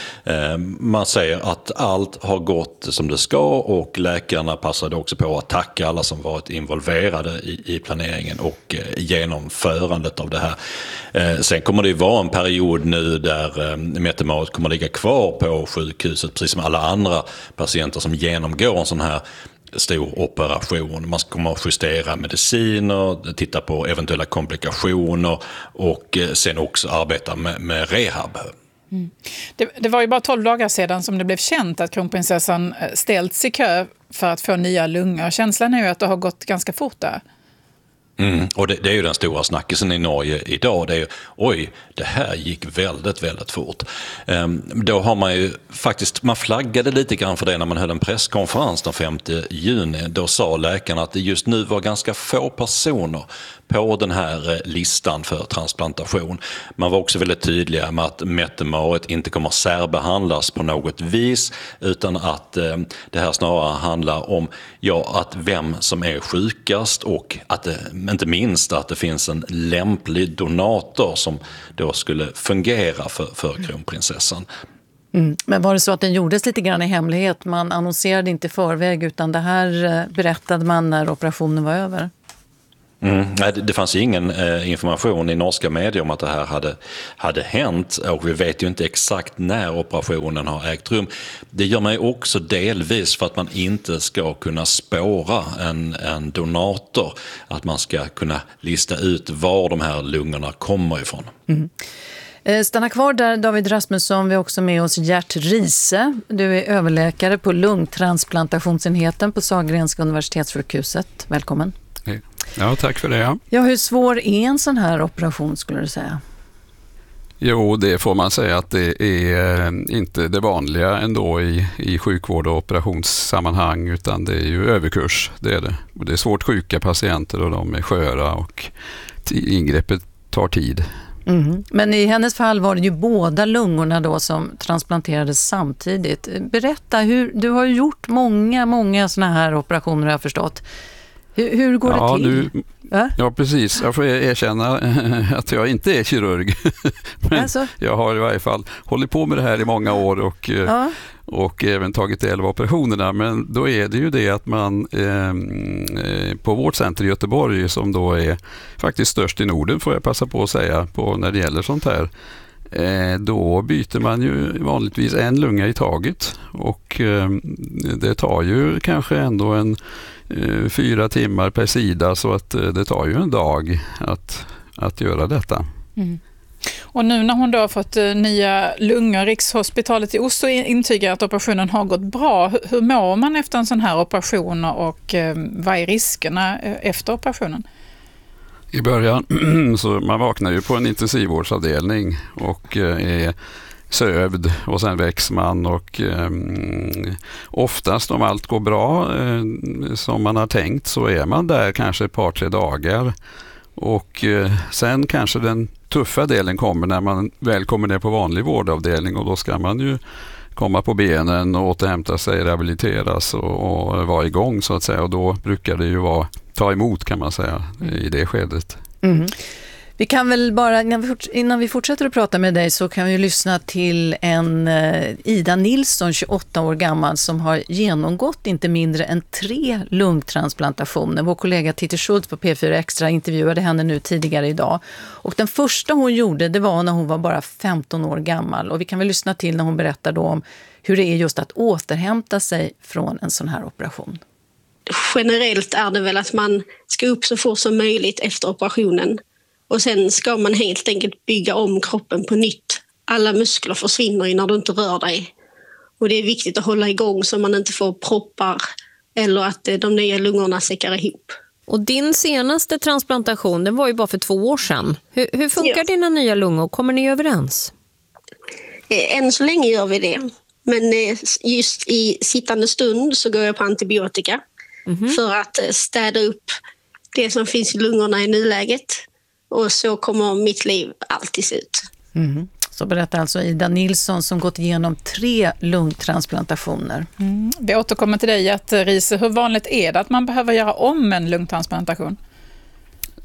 Man säger att allt har gått som det ska och läkarna passade också på att tacka alla som varit involverade i, i planeringen och genomförandet av det här. Sen kommer det ju vara en period nu där Mette-Marit kommer att ligga kvar på sjukhuset precis som alla andra patienter som genomgår en sån här stor operation. Man kommer att justera mediciner, titta på eventuella komplikationer och sen också arbeta med, med rehab. Mm. Det, det var ju bara tolv dagar sedan som det blev känt att kronprinsessan ställts i kö för att få nya lungor. Känslan är ju att det har gått ganska fort där. Mm, och det, det är ju den stora snackisen i Norge idag. Det är ju, oj, det här gick väldigt, väldigt fort. Ehm, då har man ju faktiskt, man flaggade lite grann för det när man höll en presskonferens den femte juni. Då sa läkarna att det just nu var ganska få personer på den här listan för transplantation. Man var också väldigt tydliga med att Mette-Marit inte kommer särbehandlas på något vis, utan att eh, det här snarare handlar om ja, att vem som är sjukast och att det, inte minst att det finns en lämplig donator som då skulle fungera för, för kronprinsessan. Mm. Men var det så att den gjordes lite grann i hemlighet? Man annonserade inte i förväg utan det här berättade man när operationen var över? Mm. Nej, det, det fanns ingen eh, information i norska medier om att det här hade, hade hänt och vi vet ju inte exakt när operationen har ägt rum. Det gör man ju också delvis för att man inte ska kunna spåra en, en donator, att man ska kunna lista ut var de här lungorna kommer ifrån. Mm. Stanna kvar där, David Rasmusson. Vi är också med oss Gert Riese. Du är överläkare på lungtransplantationsenheten på Sahlgrenska universitetssjukhuset. Välkommen. Ja, tack för det. Ja. Ja, hur svår är en sån här operation skulle du säga? Jo, det får man säga att det är inte det vanliga ändå i, i sjukvård och operationssammanhang, utan det är ju överkurs, det är det. Och det är svårt sjuka patienter och de är sköra och ingreppet tar tid. Mm. Men i hennes fall var det ju båda lungorna då som transplanterades samtidigt. Berätta, hur, du har ju gjort många, många såna här operationer har jag förstått. Hur, hur går ja, det till? Nu, ja? ja, precis. Jag får erkänna att jag inte är kirurg. Men alltså? Jag har i varje fall hållit på med det här i många år och, ja. och även tagit del av operationerna. Men då är det ju det att man eh, på vårt center i Göteborg, som då är faktiskt störst i Norden får jag passa på att säga, på när det gäller sånt här. Eh, då byter man ju vanligtvis en lunga i taget och eh, det tar ju kanske ändå en eh, fyra timmar per sida, så att eh, det tar ju en dag att, att göra detta. Mm. Och nu när hon då har fått eh, nya lungor, Rikshospitalet i Oslo intygar att operationen har gått bra. Hur, hur mår man efter en sån här operation och eh, vad är riskerna efter operationen? I början så man vaknar ju på en intensivvårdsavdelning och är sövd och sen väcks man och eh, oftast om allt går bra eh, som man har tänkt så är man där kanske ett par tre dagar och eh, sen kanske den tuffa delen kommer när man väl kommer ner på vanlig vårdavdelning och då ska man ju komma på benen och återhämta sig, rehabiliteras och, och vara igång så att säga, och då brukar det ju vara ta emot kan man säga i det skedet. Mm. Vi kan väl bara, innan vi, fort, innan vi fortsätter att prata med dig så kan vi lyssna till en uh, Ida Nilsson, tjugoåtta år gammal, som har genomgått inte mindre än tre lungtransplantationer. Vår kollega Titti Schultz på P fyra Extra intervjuade henne nu tidigare idag. Och den första hon gjorde, det var när hon var bara femton år gammal. Och vi kan väl lyssna till när hon berättar då om hur det är just att återhämta sig från en sån här operation. Generellt är det väl att man ska upp så fort som möjligt efter operationen. Och sen ska man helt enkelt bygga om kroppen på nytt. Alla muskler försvinner när du inte rör dig. Och det är viktigt att hålla igång så man inte får proppar eller att de nya lungorna säckar ihop. Och din senaste transplantation, den var ju bara för två år sedan. Hur, hur funkar ja. dina nya lungor? Kommer ni överens? Än så länge gör vi det. Men just i sittande stund så går jag på antibiotika. Mm-hmm. För att städa upp det som finns i lungorna i nuläget. Och så kommer mitt liv alltid se ut. Mm. Så berättar alltså Ida Nilsson som gått igenom tre lungtransplantationer. Mm. Vi återkommer till dig, att Riese, hur vanligt är det att man behöver göra om en lungtransplantation?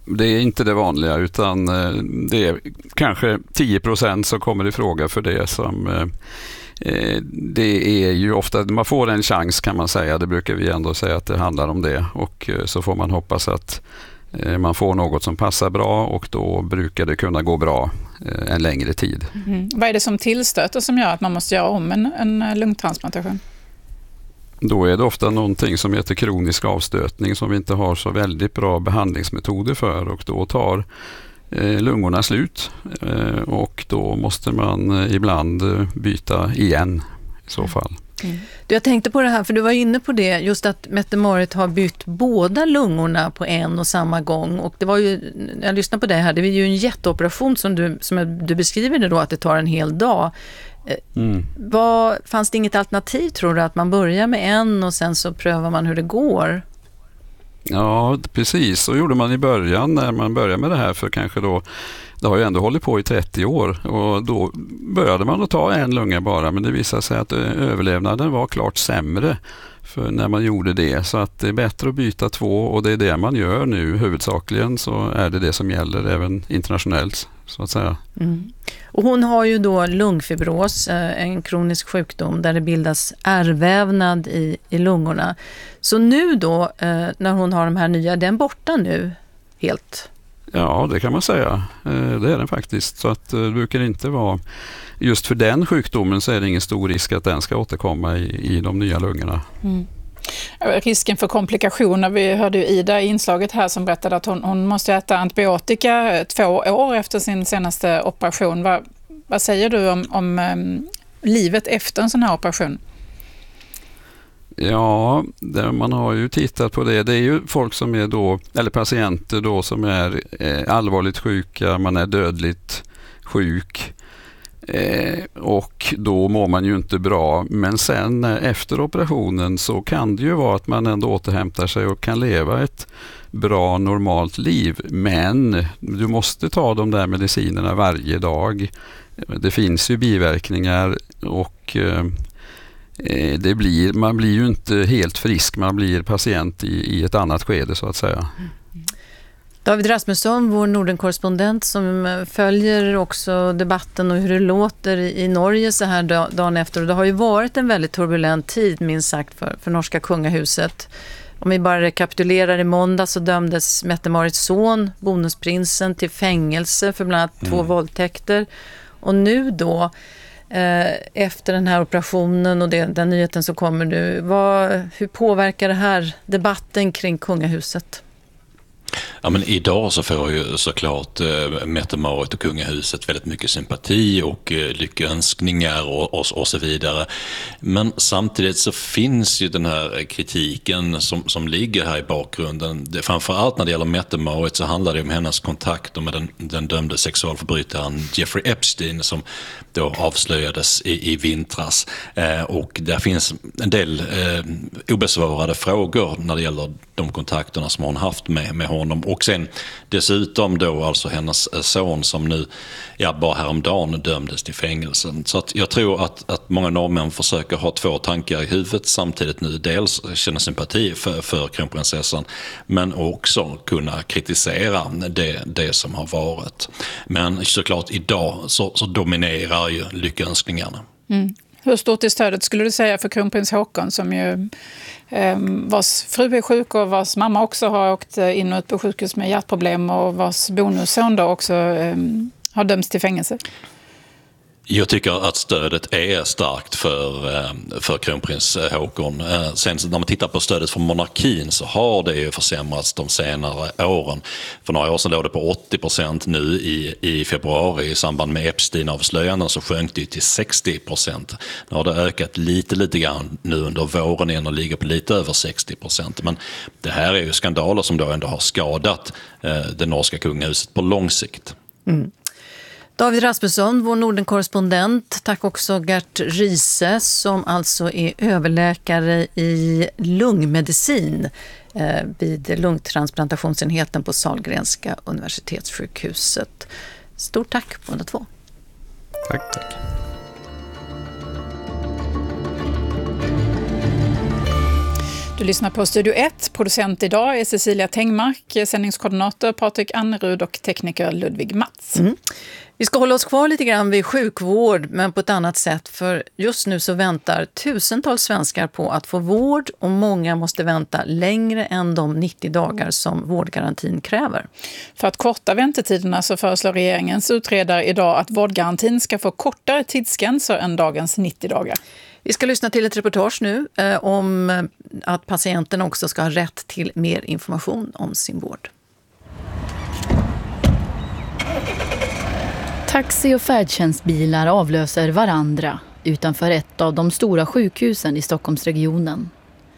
det är inte det vanliga, utan det är kanske tio procent som kommer i fråga för det. Som det är ju ofta, man får en chans kan man säga, det brukar vi ändå säga att det handlar om det, och så får man hoppas att man får något som passar bra, och då brukar det kunna gå bra en längre tid. Mm. Vad är det som tillstöter som gör att man måste göra om en, en lungtransplantation? Då är det ofta någonting som heter kronisk avstötning som vi inte har så väldigt bra behandlingsmetoder för, och då tar eh, lungorna slut eh, och då måste man eh, ibland eh, byta igen i så fall. Mm. Du, jag tänkte på det här, för du var inne på det, just att Mette-Marit har bytt båda lungorna på en och samma gång, och det var ju, jag lyssnade på det här, det är ju en jätteoperation som du, som du beskriver det då, att det tar en hel dag. Mm. Vad, fanns det inget alternativ, tror du, att man börjar med en och sen så prövar man hur det går? Ja, precis. Så gjorde man i början när man började med det här, för kanske då, det har ju ändå hållit på i trettio år, och då började man att ta en lunga bara, men det visade sig att överlevnaden var klart sämre för när man gjorde det, så att det är bättre att byta två, och det är det man gör nu huvudsakligen, så är det det som gäller även internationellt så att säga. Mm. Och hon har ju då lungfibros, en kronisk sjukdom där det bildas ärrvävnad i, i lungorna. Så nu då, när hon har de här nya, den borta nu helt? Ja, det kan man säga. Det är den faktiskt. Så att det brukar inte vara, just för den sjukdomen så är det ingen stor risk att den ska återkomma i, i de nya lungorna. Mm. Risken för komplikationer, vi hörde ju Ida i inslaget här som berättade att hon, hon måste äta antibiotika två år efter sin senaste operation. Va, vad säger du om, om um, livet efter en sån här operation? Ja, det, man har ju tittat på det. Det är ju folk som är då, eller patienter då som är eh, allvarligt sjuka, man är dödligt sjuk. Eh, och då mår man ju inte bra, men sen efter operationen så kan det ju vara att man ändå återhämtar sig och kan leva ett bra normalt liv, men du måste ta de där medicinerna varje dag. Det finns ju biverkningar, och eh, det blir, man blir ju inte helt frisk, man blir patient i, i ett annat skede så att säga. David Rasmusson, vår Norden-korrespondent som följer också debatten och hur det låter i Norge så här dagen efter. Och det har ju varit en väldigt turbulent tid, minst sagt, för, för norska kungahuset. Om vi bara rekapitulerar, i måndag så dömdes Mette-Marits son, bonusprinsen, till fängelse för bland annat mm. två våldtäkter. Och nu då, eh, efter den här operationen och det, den nyheten som kommer nu, vad, hur påverkar det här debatten kring kungahuset? Ja, men idag så får ju såklart eh, Mette-Marit och kungahuset väldigt mycket sympati och eh, lyckönskningar och, och, och så vidare. Men samtidigt så finns ju den här kritiken som, som ligger här i bakgrunden. Det, framförallt när det gäller Mette-Marit så handlar det om hennes kontakter med den, den dömde sexualförbrytaren Jeffrey Epstein som då avslöjades i, i vintras. Eh, och där finns en del eh, obesvarade frågor när det gäller de kontakterna som hon haft med, med honom. Och sen dessutom då alltså hennes son som nu, ja, bara häromdagen dömdes till fängelsen. Så att jag tror att, att många norrmän försöker ha två tankar i huvudet samtidigt nu. Dels känna sympati för, för kronprinsessan, men också kunna kritisera det, det som har varit. Men såklart idag så, så dominerar ju lyckönskningarna. Mm. Hur stort är stödet skulle du säga för kronprins Håkon som ju eh, vars fru är sjuk och vars mamma också har åkt in och ut på sjukhus med hjärtproblem och vars bonusson då också eh, har dömts till fängelse? Jag tycker att stödet är starkt för, för kronprins Håkon. Sen när man tittar på stödet för monarkin så har det ju försämrats de senare åren. För några år sedan låg det på åttio procent, nu i, i februari i samband med Epstein-avslöjanden så sjönk det till sextio procent. Nu har det ökat lite, lite grann nu under våren igen och ligger på lite över sextio procent. Men det här är ju skandaler som då ändå har skadat eh, det norska kungahuset på lång sikt. Mm. David Rasmusson, vår Norden-korrespondent. Tack också Gert Riese som alltså är överläkare i lungmedicin eh, vid lungtransplantationsenheten på Sahlgrenska universitetssjukhuset. Stort tack båda två. Tack, tack. Du lyssnar på Studio ett. Producent idag är Cecilia Tengmark, sändningskoordinator Patrik Annerud och tekniker Ludvig Mats. Mm. Vi ska hålla oss kvar lite grann vid sjukvård, men på ett annat sätt, för just nu så väntar tusentals svenskar på att få vård och många måste vänta längre än de nittio dagar som vårdgarantin kräver. För att korta väntetiderna så föreslår regeringens utredare idag att vårdgarantin ska få kortare tidsgränser än dagens nittio dagar. Vi ska lyssna till ett reportage nu eh, om att patienten också ska ha rätt till mer information om sin vård. Taxi- och färdtjänstbilar avlöser varandra utanför ett av de stora sjukhusen i Stockholmsregionen.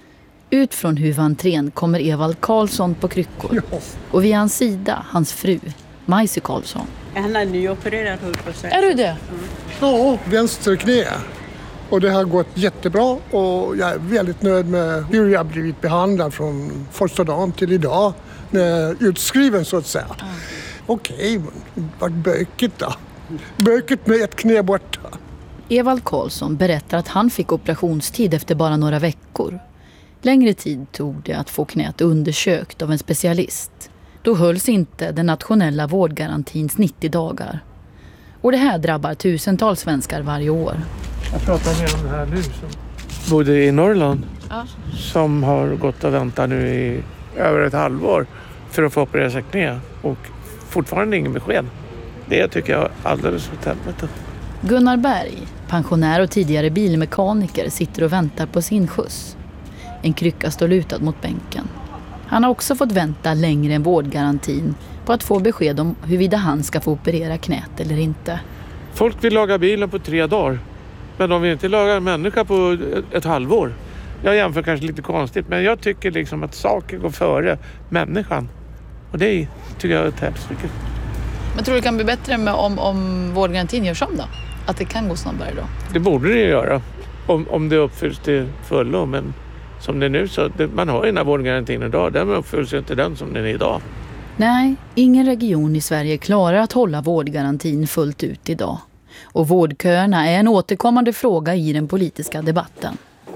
Ut från huvudentrén kommer Evald Karlsson på kryckor och vid hans sida hans fru, Majse Karlsson. Han är nyopererad. Är du det? Ja, vänster knä. Och det har gått jättebra och jag är väldigt nöjd med hur jag har blivit behandlad från första dagen till idag. När jag är utskriven så att säga. Mm. Okej, men vad bökigt då? Bökigt med ett knä borta. Evald Karlsson berättar att han fick operationstid efter bara några veckor. Längre tid tog det att få knät undersökt av en specialist. Då hölls inte den nationella vårdgarantins nittio dagar. Och det här drabbar tusentals svenskar varje år. Jag pratar med om det här nu som bodde i Norrland. Ja. Som har gått och väntat nu i över ett halvår för att få operera sig knä. Och fortfarande ingen besked. Det tycker jag är alldeles för helvete. Gunnar Berg, pensionär och tidigare bilmekaniker, sitter och väntar på sin skjuts. En krycka står lutad mot bänken. Han har också fått vänta längre än vårdgarantin på att få besked om huruvida han ska få operera knät eller inte. Folk vill laga bilen på tre dagar. Men de vill inte laga en människa på ett halvår. Jag jämför kanske lite konstigt, men jag tycker liksom att saker går före människan. Och det tycker jag är ett hälsovik. Men tror du det kan bli bättre med om, om vårdgarantin görs om då? Att det kan gå snabbare då? Det borde det göra. Om, om det uppfylls till fullo. Men som det är nu så, det, man har ju den här vårdgarantin idag. Den uppfylls ju inte den som den är idag. Nej, ingen region i Sverige klarar att hålla vårdgarantin fullt ut idag. Och vårdköerna är en återkommande fråga i den politiska debatten.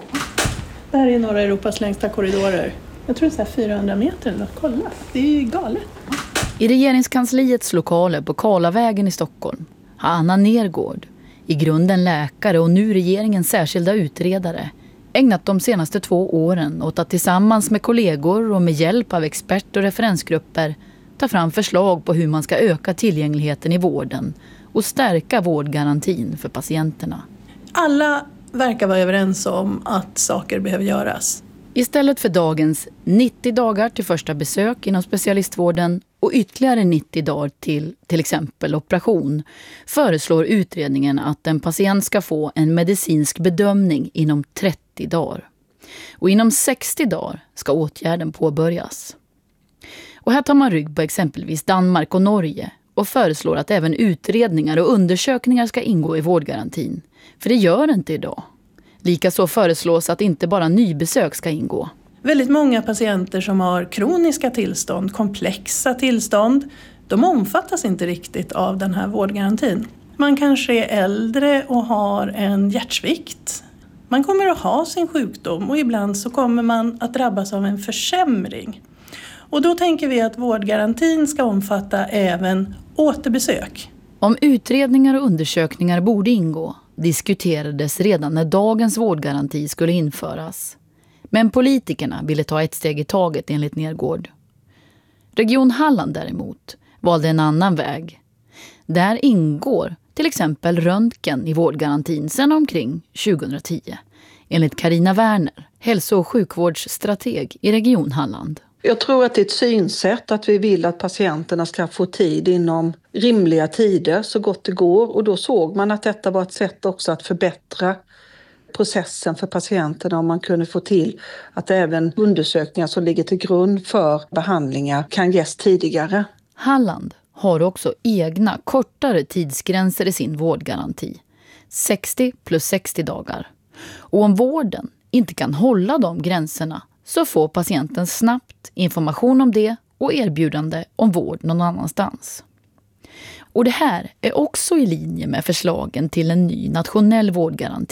Det här är norra Europas längsta korridorer. Jag tror det är så här fyrahundra meter eller något. Kolla, det är ju galet. I regeringskansliets lokaler på Karlavägen i Stockholm har Anna Nergård, i grunden läkare och nu regeringens särskilda utredare, ägnat de senaste två åren åt att tillsammans med kollegor och med hjälp av expert- och referensgrupper ta fram förslag på hur man ska öka tillgängligheten i vården och stärka vårdgarantin för patienterna. Alla verkar vara överens om att saker behöver göras. Istället för dagens nittio dagar till första besök inom specialistvården och ytterligare nittio dagar till till exempel operation föreslår utredningen att en patient ska få en medicinsk bedömning inom trettio dagar. Och inom sextio dagar ska åtgärden påbörjas. Och här tar man rygg på exempelvis Danmark och Norge och föreslår att även utredningar och undersökningar ska ingå i vårdgarantin. För det gör det inte idag. Likaså föreslås att inte bara nybesök ska ingå. Väldigt många patienter som har kroniska tillstånd, komplexa tillstånd, de omfattas inte riktigt av den här vårdgarantin. Man kanske är äldre och har en hjärtsvikt. Man kommer att ha sin sjukdom och ibland så kommer man att drabbas av en försämring. Och då tänker vi att vårdgarantin ska omfatta även återbesök. Om utredningar och undersökningar borde ingå diskuterades redan när dagens vårdgaranti skulle införas. Men politikerna ville ta ett steg i taget enligt Nergård. Region Halland däremot valde en annan väg. Där ingår till exempel röntgen i vårdgarantin sedan omkring tjugohundratio. Enligt Carina Werner, hälso- och sjukvårdsstrateg i Region Halland. Jag tror att det är ett synsätt att vi vill att patienterna ska få tid inom rimliga tider så gott det går. Och då såg man att detta var ett sätt också att förbättra processen för patienterna om man kunde få till att även undersökningar som ligger till grund för behandlingar kan ges tidigare. Halland har också egna kortare tidsgränser i sin vårdgaranti. sextio plus sextio dagar. Och om vården inte kan hålla de gränserna så får patienten snabbt information om det och erbjudande om vård någon annanstans. Och det här är också i linje med förslagen till en ny nationell vårdgaranti.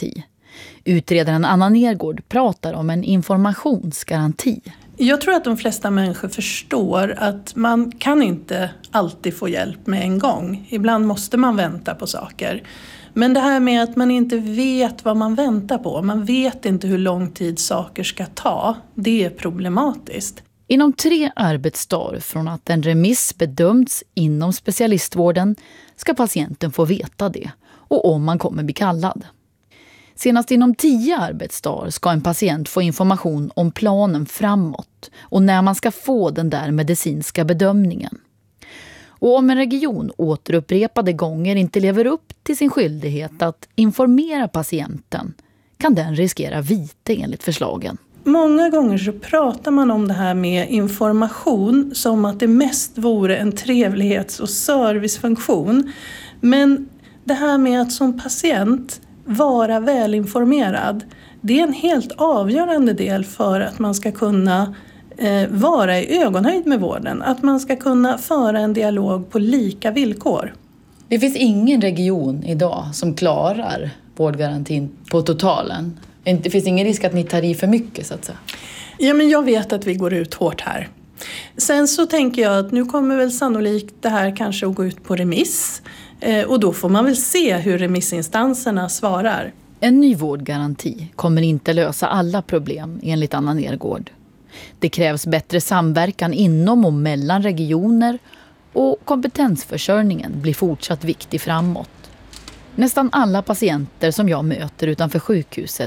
Utredaren Anna Nergård pratar om en informationsgaranti. Jag tror att de flesta människor förstår att man kan inte alltid få hjälp med en gång. Ibland måste man vänta på saker. Men det här med att man inte vet vad man väntar på, man vet inte hur lång tid saker ska ta, det är problematiskt. Inom tre arbetsdagar från att en remiss bedömts inom specialistvården ska patienten få veta det och om man kommer bli kallad. Senast inom tio arbetsdagar ska en patient få information om planen framåt och när man ska få den där medicinska bedömningen. Och om en region återupprepade gånger inte lever upp till sin skyldighet att informera patienten kan den riskera vite enligt förslagen. Många gånger så pratar man om det här med information som att det mest vore en trevlighets- och servicefunktion. Men det här med att som patient vara välinformerad, det är en helt avgörande del för att man ska kunna eh, vara i ögonhöjd med vården. Att man ska kunna föra en dialog på lika villkor. Det finns ingen region idag som klarar vårdgarantin på totalen. Det finns ingen risk att ni tar i för mycket så att säga. Ja, men jag vet att vi går ut hårt här. Sen så tänker jag att nu kommer väl sannolikt det här kanske att gå ut på remiss. Eh, och då får man väl se hur remissinstanserna svarar. En ny vårdgaranti kommer inte lösa alla problem enligt Anna Nergård. Det krävs bättre samverkan inom och mellan regioner och kompetensförsörjningen blir fortsatt viktig framåt. Nästan alla patienter som jag möter utanför sjukhuset